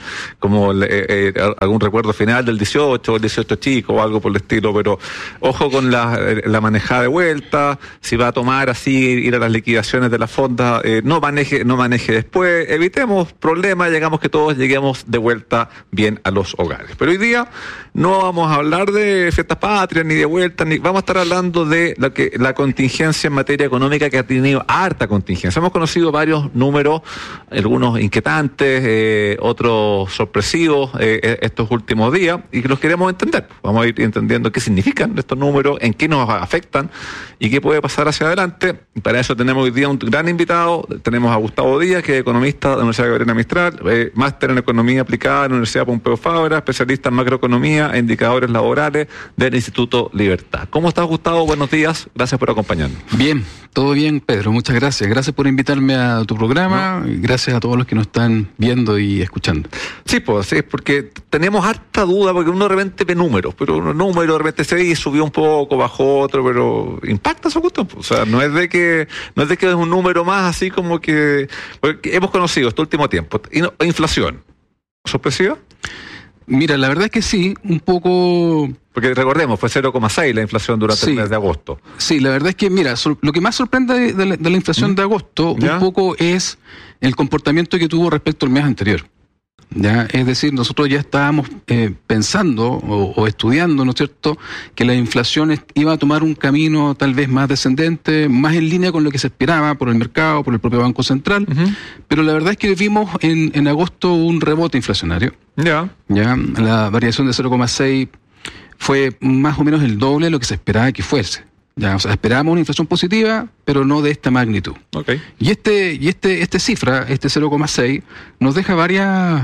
algún recuerdo final del 18, el 18 chico o algo por el estilo, pero ojo con la manejada de vuelta, si va a tomar así, ir a las liquidaciones de las fondas, no maneje después, evitemos problemas, que todos lleguemos de vuelta bien a los hogares. Pero hoy día no vamos a hablar de fiestas patrias, ni de vuelta, ni vamos a estar hablando de la contingencia en materia económica, que ha tenido harta contingencia. Hemos conocido varios números, algunos inquietantes, otros sorpresivos estos últimos días, y que los queremos entender. Vamos a ir entendiendo qué significan estos números, en qué nos afectan y qué puede pasar hacia adelante. Y para eso tenemos hoy día un gran invitado. Tenemos a Gustavo Díaz, que es economista de la Universidad Gabriela Mistral, máster en Economía Aplicada en la Universidad Pompeu Fabra, especialista en macroeconomía e indicadores laborales del Instituto Libertad. ¿Cómo estás, Gustavo? Buenos días, gracias por acompañarnos. Bien, todo bien, Pedro, muchas gracias. Gracias por invitarme a tu programa. Gracias a todos los que nos están viendo y escuchando. Sí, pues sí, porque tenemos harta duda, porque uno de repente ve números, pero un número de repente se subió un poco, bajó otro, pero impacta su cuestión. O sea, no es de que es un número más así como que hemos conocido este último tiempo. Inflación, ¿sorpresiva? Mira, la verdad es que sí, un poco... Porque recordemos, fue 0,6 la inflación durante el mes de agosto. Sí, la verdad es que, mira, lo que más sorprende de la inflación de agosto un poco es el comportamiento que tuvo respecto al mes anterior. ¿Ya? Es decir, nosotros ya estábamos pensando o estudiando, ¿no es cierto?, que la inflación iba a tomar un camino tal vez más descendente, más en línea con lo que se esperaba por el mercado, por el propio Banco Central, pero la verdad es que vimos en agosto un rebote inflacionario. Ya, la variación de 0,6 fue más o menos el doble de lo que se esperaba que fuese. Ya, o sea, esperábamos una inflación positiva, pero no de esta magnitud. Okay. Y esta cifra, este 0,6, nos deja varias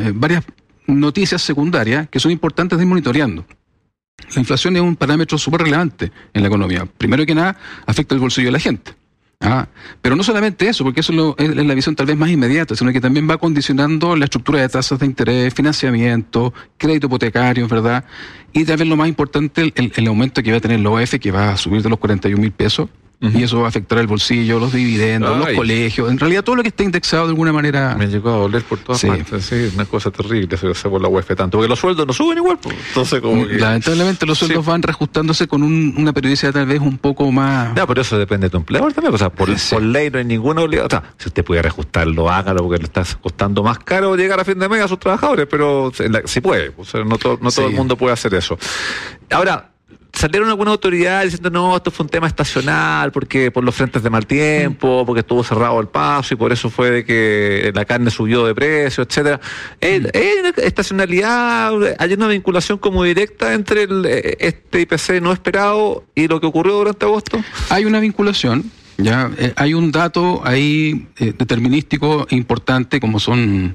noticias secundarias que son importantes de ir monitoreando. La inflación es un parámetro súper relevante en la economía. Primero que nada, afecta el bolsillo de la gente. Pero no solamente eso, porque eso es la visión tal vez más inmediata, sino que también va condicionando la estructura de tasas de interés, financiamiento, crédito hipotecario, ¿verdad? Y tal vez lo más importante, el aumento que va a tener la OEF, que va a subir de los 41.000 pesos. Y eso va a afectar el bolsillo, los dividendos, los colegios, en realidad todo lo que está indexado de alguna manera. Me llegó a doler por todas partes, sí, una cosa terrible se por la UEF tanto, porque los sueldos no suben igual, pues. Entonces como que... Lamentablemente los sueldos van reajustándose con una periodicidad tal vez un poco más... No, pero eso depende de tu empleador también, o sea, por ley no hay ninguna obligación, o sea, si usted puede reajustarlo, hágalo, porque le está costando más caro llegar a fin de mes a sus trabajadores, pero sí puede, o sea, no todo el mundo puede hacer eso. Ahora, salieron algunas autoridades diciendo no, esto fue un tema estacional, porque por los frentes de mal tiempo, porque estuvo cerrado el paso y por eso fue de que la carne subió de precio, etcétera. Estacionalidad, hay una vinculación como directa entre este IPC no esperado y lo que ocurrió durante agosto. Hay una vinculación. Ya hay un dato ahí determinístico importante, como son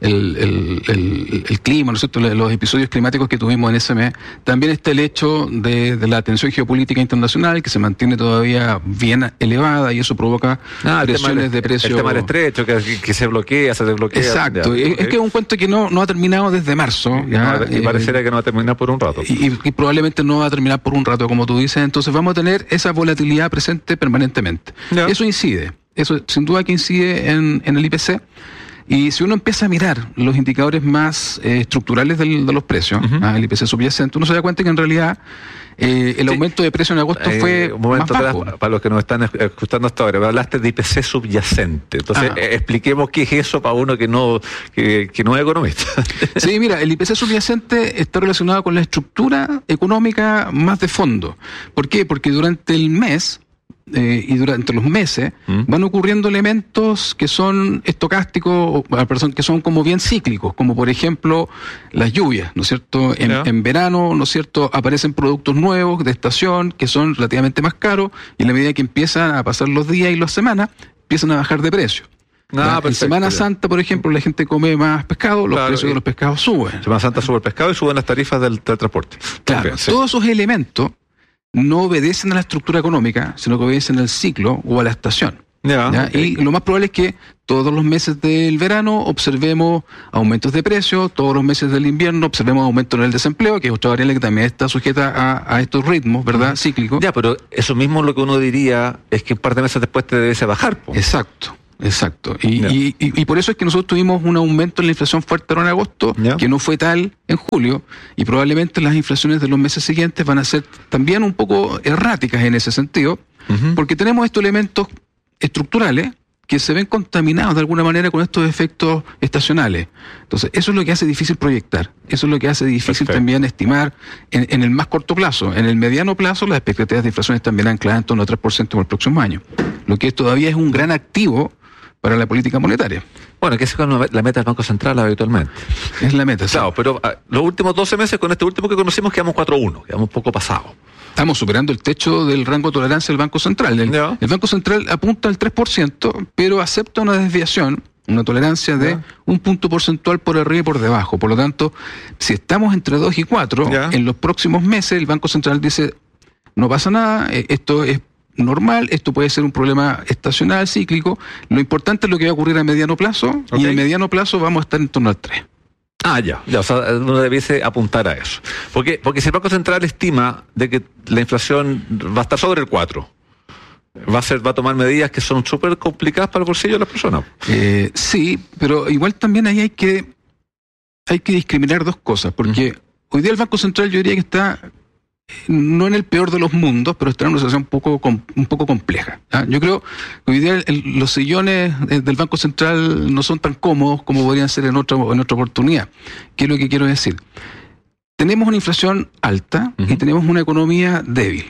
el clima, ¿no es cierto?, los episodios climáticos que tuvimos en ese mes. También está el hecho de la tensión geopolítica internacional, que se mantiene todavía bien elevada, y eso provoca presiones de precios. El tema del estrecho, que se bloquea, se desbloquea. Exacto, es que es un cuento que no ha terminado desde marzo. Y pareciera que no va a terminar por un rato. Y probablemente no va a terminar por un rato, como tú dices. Entonces vamos a tener esa volatilidad presente permanentemente. Eso incide. Eso sin duda que incide en el IPC. Y si uno empieza a mirar los indicadores más estructurales de los precios, el IPC subyacente, uno se da cuenta que en realidad el aumento de precio en agosto fue un momento más atrás, bajo. para los que nos están escuchando hasta ahora, hablaste de IPC subyacente. Entonces, expliquemos qué es eso para uno que no es economista. Sí, mira, el IPC subyacente está relacionado con la estructura económica más de fondo. ¿Por qué? Porque durante el mes y durante los meses van ocurriendo elementos que son estocásticos, que son como bien cíclicos, como por ejemplo las lluvias, ¿no es cierto? En verano, ¿no es cierto?, aparecen productos nuevos de estación que son relativamente más caros, y en la medida que empiezan a pasar los días y las semanas, empiezan a bajar de precio. En Semana Santa, por ejemplo, la gente come más pescado, los precios de los pescados suben. En Semana Santa sube el pescado y suben las tarifas del transporte. Claro, bien, todos esos elementos no obedecen a la estructura económica, sino que obedecen al ciclo o a la estación. Y lo más probable es que todos los meses del verano observemos aumentos de precios, todos los meses del invierno observemos aumentos en el desempleo, que es otra variable que también está sujeta a estos ritmos, ¿verdad? Cíclicos. Ya, pero eso mismo lo que uno diría es que un par de meses después te debe bajar. Exacto. Y por eso es que nosotros tuvimos un aumento en la inflación fuerte ahora en agosto, que no fue tal en julio, y probablemente las inflaciones de los meses siguientes van a ser también un poco erráticas en ese sentido, porque tenemos estos elementos estructurales que se ven contaminados de alguna manera con estos efectos estacionales. Entonces, eso es lo que hace difícil proyectar, eso es lo que hace difícil también estimar en el más corto plazo. En el mediano plazo, las expectativas de inflación están bien ancladas en torno al 3% para el próximo año, lo que todavía es un gran activo para la política monetaria. Bueno, que esa es la meta del Banco Central habitualmente. Es la meta, claro, pero los últimos 12 meses, con este último que conocimos, quedamos 4-1, quedamos un poco pasados. Estamos superando el techo del rango de tolerancia del Banco Central. El Banco Central apunta al 3%, pero acepta una desviación, una tolerancia de un punto porcentual por arriba y por debajo. Por lo tanto, si estamos entre 2 y 4, en los próximos meses el Banco Central dice, no pasa nada, esto es normal, esto puede ser un problema estacional, cíclico. Lo importante es lo que va a ocurrir a mediano plazo, y en mediano plazo vamos a estar en torno al 3. Ya, o sea, uno debiese apuntar a eso. Porque si el Banco Central estima de que la inflación va a estar sobre el 4, va a tomar medidas que son súper complicadas para el bolsillo de las personas. Sí, pero igual también ahí hay que discriminar dos cosas, porque hoy día el Banco Central yo diría que está no en el peor de los mundos, pero está en una situación un poco compleja. Yo creo que hoy día los sillones del Banco Central no son tan cómodos como podrían ser en otra oportunidad. ¿Qué es lo que quiero decir? Tenemos una inflación alta y tenemos una economía débil.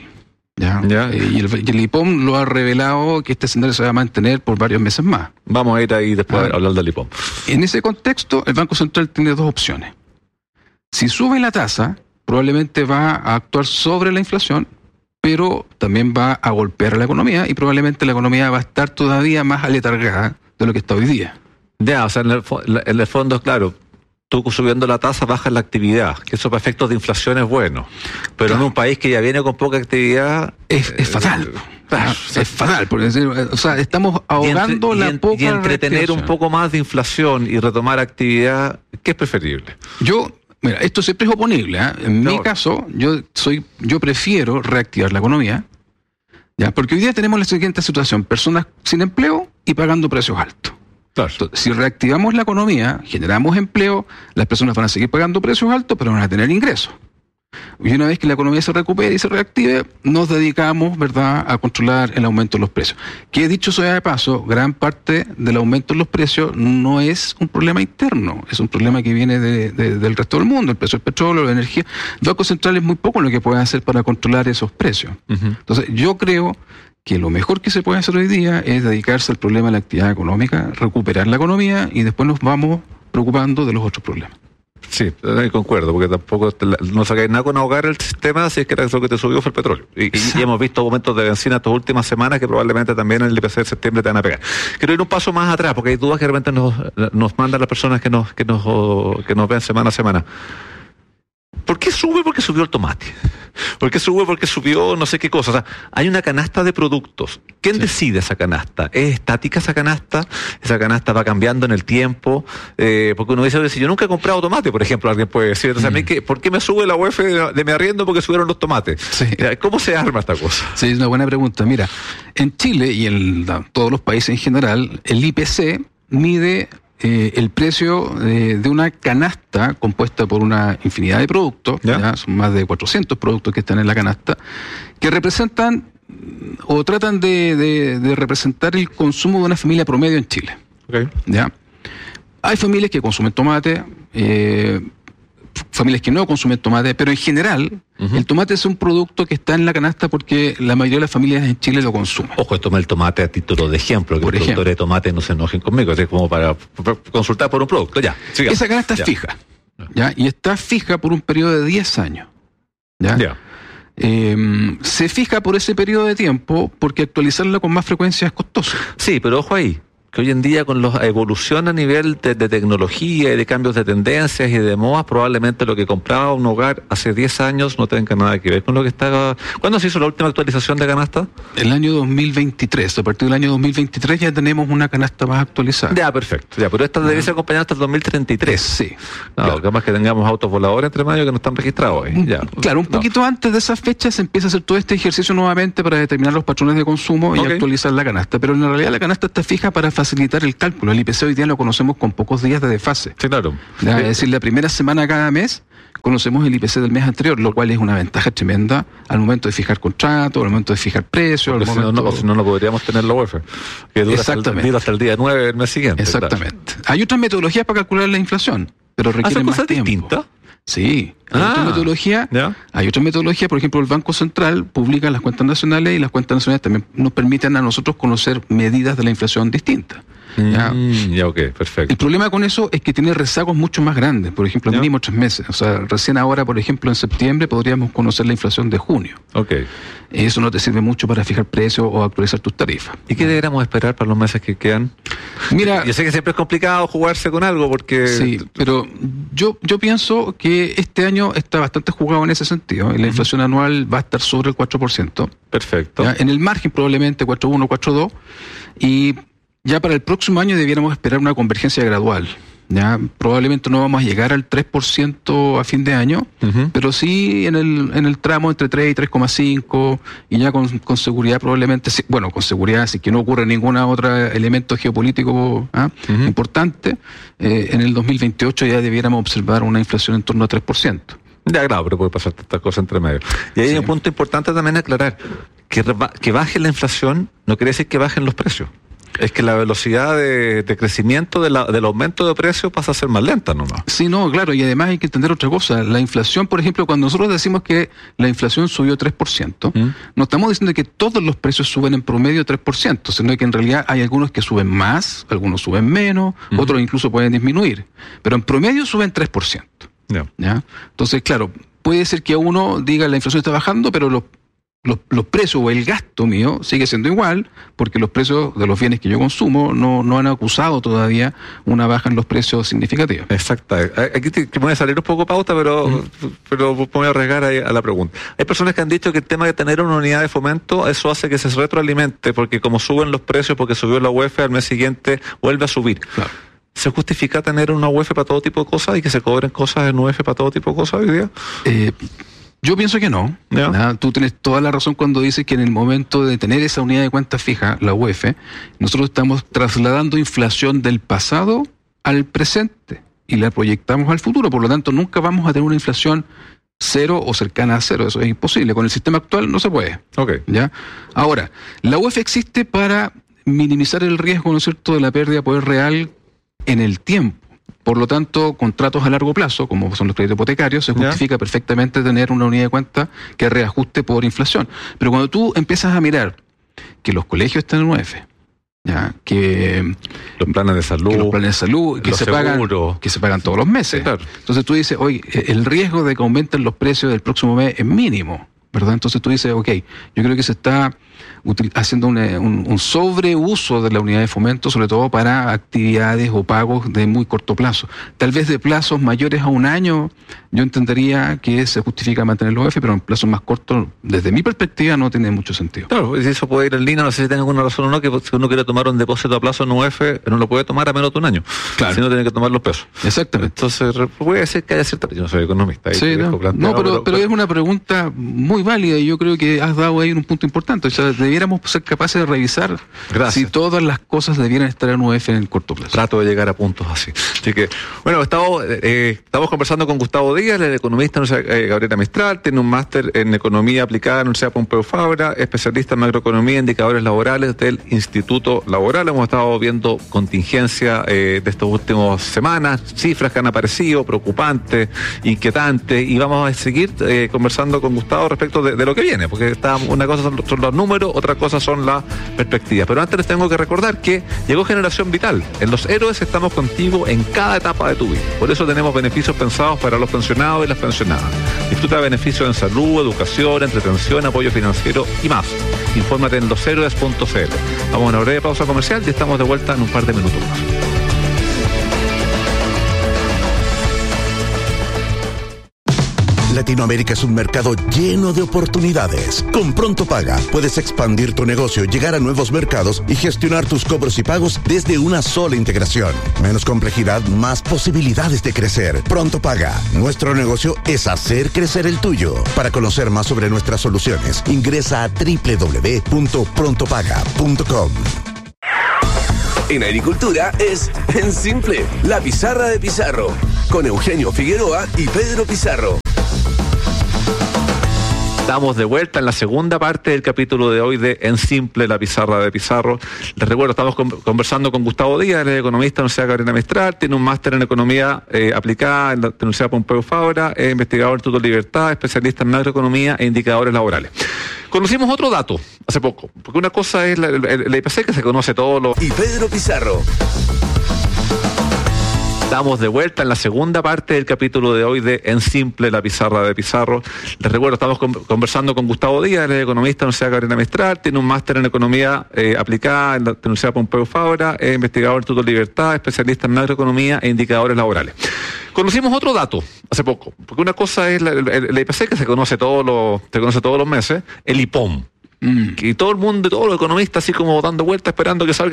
Y el IPOM lo ha revelado que este escenario se va a mantener por varios meses más. Vamos a ir ahí después a hablar del IPOM. En ese contexto, el Banco Central tiene dos opciones. Si sube la tasa, probablemente va a actuar sobre la inflación, pero también va a golpear a la economía, y probablemente la economía va a estar todavía más aletargada de lo que está hoy día. O sea, en el fondo, claro, tú subiendo la tasa bajas la actividad, que eso para efectos de inflación es bueno, pero en un país que ya viene con poca actividad es fatal. Es fatal, porque o sea, estamos ahogando la poca. Y entretener un poco más de inflación y retomar actividad, ¿qué es preferible? Mira, esto siempre es oponible. En mi caso, yo prefiero reactivar la economía, porque hoy día tenemos la siguiente situación: personas sin empleo y pagando precios altos. Entonces, si reactivamos la economía, generamos empleo, las personas van a seguir pagando precios altos, pero van a tener ingresos. Y una vez que la economía se recupere y se reactive, nos dedicamos, ¿verdad?, a controlar el aumento de los precios. Que dicho sea de paso, gran parte del aumento de los precios no es un problema interno, es un problema que viene del resto del mundo, el precio del petróleo, la energía. El Banco Central es muy poco lo que puede hacer para controlar esos precios. Entonces, yo creo que lo mejor que se puede hacer hoy día es dedicarse al problema de la actividad económica, recuperar la economía, y después nos vamos preocupando de los otros problemas. Sí, concuerdo, porque tampoco no sacáis nada con ahogar el sistema, si es que lo que te subió fue el petróleo. Y hemos visto aumentos de benzina estas últimas semanas que probablemente también en el IPC de septiembre te van a pegar. Quiero ir un paso más atrás, porque hay dudas que de repente nos mandan las personas que nos ven semana a semana. ¿Por qué sube? Porque subió el tomate. ¿Por qué sube? Porque subió no sé qué cosa. O sea, hay una canasta de productos. ¿Quién decide esa canasta? ¿Es estática esa canasta? ¿Esa canasta va cambiando en el tiempo? Porque uno dice, si yo nunca he comprado tomate, por ejemplo, alguien puede decir, entonces a mí, ¿por qué me sube la UF de mi arriendo? Porque subieron los tomates. Sí. ¿Cómo se arma esta cosa? Sí, es una buena pregunta. Mira, en Chile y en todos los países en general, el IPC mide el precio de una canasta compuesta por una infinidad de productos, ¿ya? Son más de 400 productos que están en la canasta, que representan o tratan de representar el consumo de una familia promedio en Chile. Okay. ¿Ya? Hay familias que consumen tomate, familias que no consumen tomate, pero en general el tomate es un producto que está en la canasta porque la mayoría de las familias en Chile lo consumen. Ojo, toma el tomate a título de ejemplo, que los productores de tomate no se enojen conmigo, es como para consultar por un producto. Ya, sigamos. Esa canasta es fija, ¿ya? Y está fija por un periodo de 10 años. ¿Ya? Se fija por ese periodo de tiempo porque actualizarla con más frecuencia es costoso. Sí, pero ojo ahí, que hoy en día con la evolución a nivel de tecnología y de cambios de tendencias y de modas, probablemente lo que compraba un hogar hace 10 años no tenga nada que ver con lo que estaba... ¿Cuándo se hizo la última actualización de canasta? El año 2023. A partir del año 2023 ya tenemos una canasta más actualizada. Ya, perfecto. Ya, pero esta debe ser acompañada hasta el 2033. Sí. No, claro. Capaz que tengamos autos voladores entre medio que no están registrados hoy. Ya. Claro, un poquito antes de esa fecha se empieza a hacer todo este ejercicio nuevamente para determinar los patrones de consumo y actualizar la canasta. Pero en realidad la canasta está fija para facilitar el cálculo. El IPC hoy día lo conocemos con pocos días de desfase. Sí, claro. Es decir, la primera semana cada mes conocemos el IPC del mes anterior, lo cual es una ventaja tremenda al momento de fijar contratos, al momento de fijar precios. Si no podríamos tener la UEF, que dura hasta el día 9 del mes siguiente. Exactamente. Claro. Hay otras metodologías para calcular la inflación, pero requieren más tiempo. ¿Distintas? Sí, hay otra metodología, por ejemplo, el Banco Central publica las cuentas nacionales y las cuentas nacionales también nos permiten a nosotros conocer medidas de la inflación distintas. Ok, perfecto. El problema con eso es que tiene rezagos mucho más grandes, por ejemplo, mínimo 3 meses. O sea, recién ahora, por ejemplo, en septiembre podríamos conocer la inflación de junio. Okay. Eso no te sirve mucho para fijar precios o actualizar tus tarifas. ¿Y qué deberíamos esperar para los meses que quedan? Mira, yo sé que siempre es complicado jugarse con algo porque... Sí, pero yo pienso que este año está bastante jugado en ese sentido. La inflación anual va a estar sobre el 4%. Perfecto. ¿Ya? En el margen probablemente 4.1, 4.2 y... ya para el próximo año debiéramos esperar una convergencia gradual. ¿Ya? Probablemente no vamos a llegar al 3% a fin de año, pero sí en el tramo entre 3 y 3,5 y ya con seguridad probablemente, con seguridad, si que no ocurre ningún otro elemento geopolítico importante, en el 2028 ya debiéramos observar una inflación en torno a 3%. Ya, claro, pero puede pasar tantas cosas entre medio. Y hay un punto importante también aclarar, que baje la inflación no quiere decir que bajen los precios. Es que la velocidad de crecimiento del aumento de precios pasa a ser más lenta nomás. Sí, no, claro, y además hay que entender otra cosa. La inflación, por ejemplo, cuando nosotros decimos que la inflación subió 3%, no estamos diciendo que todos los precios suben en promedio 3%, sino que en realidad hay algunos que suben más, algunos suben menos, otros incluso pueden disminuir, pero en promedio suben 3%. ¿Ya? Entonces, claro, puede ser que uno diga la inflación está bajando, pero los precios o el gasto mío sigue siendo igual porque los precios de los bienes que yo consumo no han acusado todavía una baja en los precios significativos. Exacto. Aquí te voy a salir un poco pauta, pero voy a arriesgar ahí a la pregunta. Hay personas que han dicho que el tema de tener una unidad de fomento, eso hace que se retroalimente, porque como suben los precios, porque subió la UEF, al mes siguiente vuelve a subir. Claro. ¿Se justifica tener una UEF para todo tipo de cosas y que se cobren cosas en UEF para todo tipo de cosas hoy día? Yo pienso que no. Tú tienes toda la razón cuando dices que en el momento de tener esa unidad de cuenta fija, la UEF, nosotros estamos trasladando inflación del pasado al presente y la proyectamos al futuro. Por lo tanto, nunca vamos a tener una inflación cero o cercana a cero. Eso es imposible. Con el sistema actual no se puede. ¿Ya? Ahora, la UEF existe para minimizar el riesgo, ¿no es cierto?, de la pérdida de poder real en el tiempo. Por lo tanto, contratos a largo plazo, como son los créditos hipotecarios, se justifica perfectamente tener una unidad de cuenta que reajuste por inflación. Pero cuando tú empiezas a mirar que los colegios están en UEF, que los planes de salud, que se pagan todos los meses. Sí, claro. Entonces tú dices, oye, el riesgo de que aumenten los precios del próximo mes es mínimo, ¿verdad? Entonces tú dices, yo creo que se está haciendo un sobreuso de la unidad de fomento, sobre todo para actividades o pagos de muy corto plazo. Tal vez de plazos mayores a un año yo entendería que se justifica mantener los OEF, pero en plazos más cortos, desde mi perspectiva, no tiene mucho sentido. Claro, y eso puede ir en línea, no sé si tenga alguna razón o no, que si uno quiere tomar un depósito a plazo en UF, no lo puede tomar a menos de un año. Claro. Si no, tiene que tomar los pesos. Exactamente. Entonces, puede ser que haya cierta... Yo no soy economista. Sí, pero es una pregunta muy válida y yo creo que has dado ahí un punto importante. O sea, debiéramos ser capaces de revisar si todas las cosas debieran estar en UF en el corto plazo. Trato de llegar a puntos así. Así que, bueno, estamos conversando con Gustavo Díaz, el economista de la Universidad Gabriela Mistral, tiene un máster en Economía Aplicada en la Universidad Pompeu Fabra, especialista en macroeconomía e indicadores laborales del Instituto Laboral. Hemos estado viendo contingencia de estas últimas semanas, cifras que han aparecido, preocupantes, inquietantes, y vamos a seguir conversando con Gustavo respecto de lo que viene, porque una cosa son los números, otra cosa son las perspectivas. Pero antes les tengo que recordar que llegó Generación Vital. En Los Héroes estamos contigo en cada etapa de tu vida. Por eso tenemos beneficios pensados para los pensionados y las pensionadas. Disfruta de beneficios en salud, educación, entretención, apoyo financiero y más. Infórmate en loshéroes.cl. Vamos a una breve pausa comercial y estamos de vuelta en un par de minutos más. Latinoamérica es un mercado lleno de oportunidades. Con Pronto Paga puedes expandir tu negocio, llegar a nuevos mercados y gestionar tus cobros y pagos desde una sola integración. Menos complejidad, más posibilidades de crecer. Pronto Paga. Nuestro negocio es hacer crecer el tuyo. Para conocer más sobre nuestras soluciones, ingresa a www.prontopaga.com. En agricultura es En Simple, la pizarra de Pizarro, con Eugenio Figueroa y Pedro Pizarro. Estamos de vuelta en la segunda parte del capítulo de hoy de En Simple, la pizarra de Pizarro. Les recuerdo, estamos conversando con Gustavo Díaz, el economista de la Universidad Gabriela Mistral, tiene un máster en Economía Aplicada en la Universidad Pompeu Fabra, es investigador del Instituto Libertad, especialista en macroeconomía e indicadores laborales. Conocimos otro dato hace poco, porque una cosa es el IPC, que se conoce todo lo... Y Pedro Pizarro. Estamos de vuelta en la segunda parte del capítulo de hoy de En Simple, la pizarra de Pizarro. Les recuerdo, estamos conversando con Gustavo Díaz, el economista de la Universidad Gabriela Mistral, tiene un máster en Economía Aplicada en la Universidad Pompeu Fabra, es investigador del Instituto Libertad, especialista en macroeconomía e indicadores laborales. Conocimos otro dato hace poco, porque una cosa es el IPC, que se conoce todos los meses, el IPOM. Y todo el mundo, todos los economistas, así como dando vueltas, esperando que salga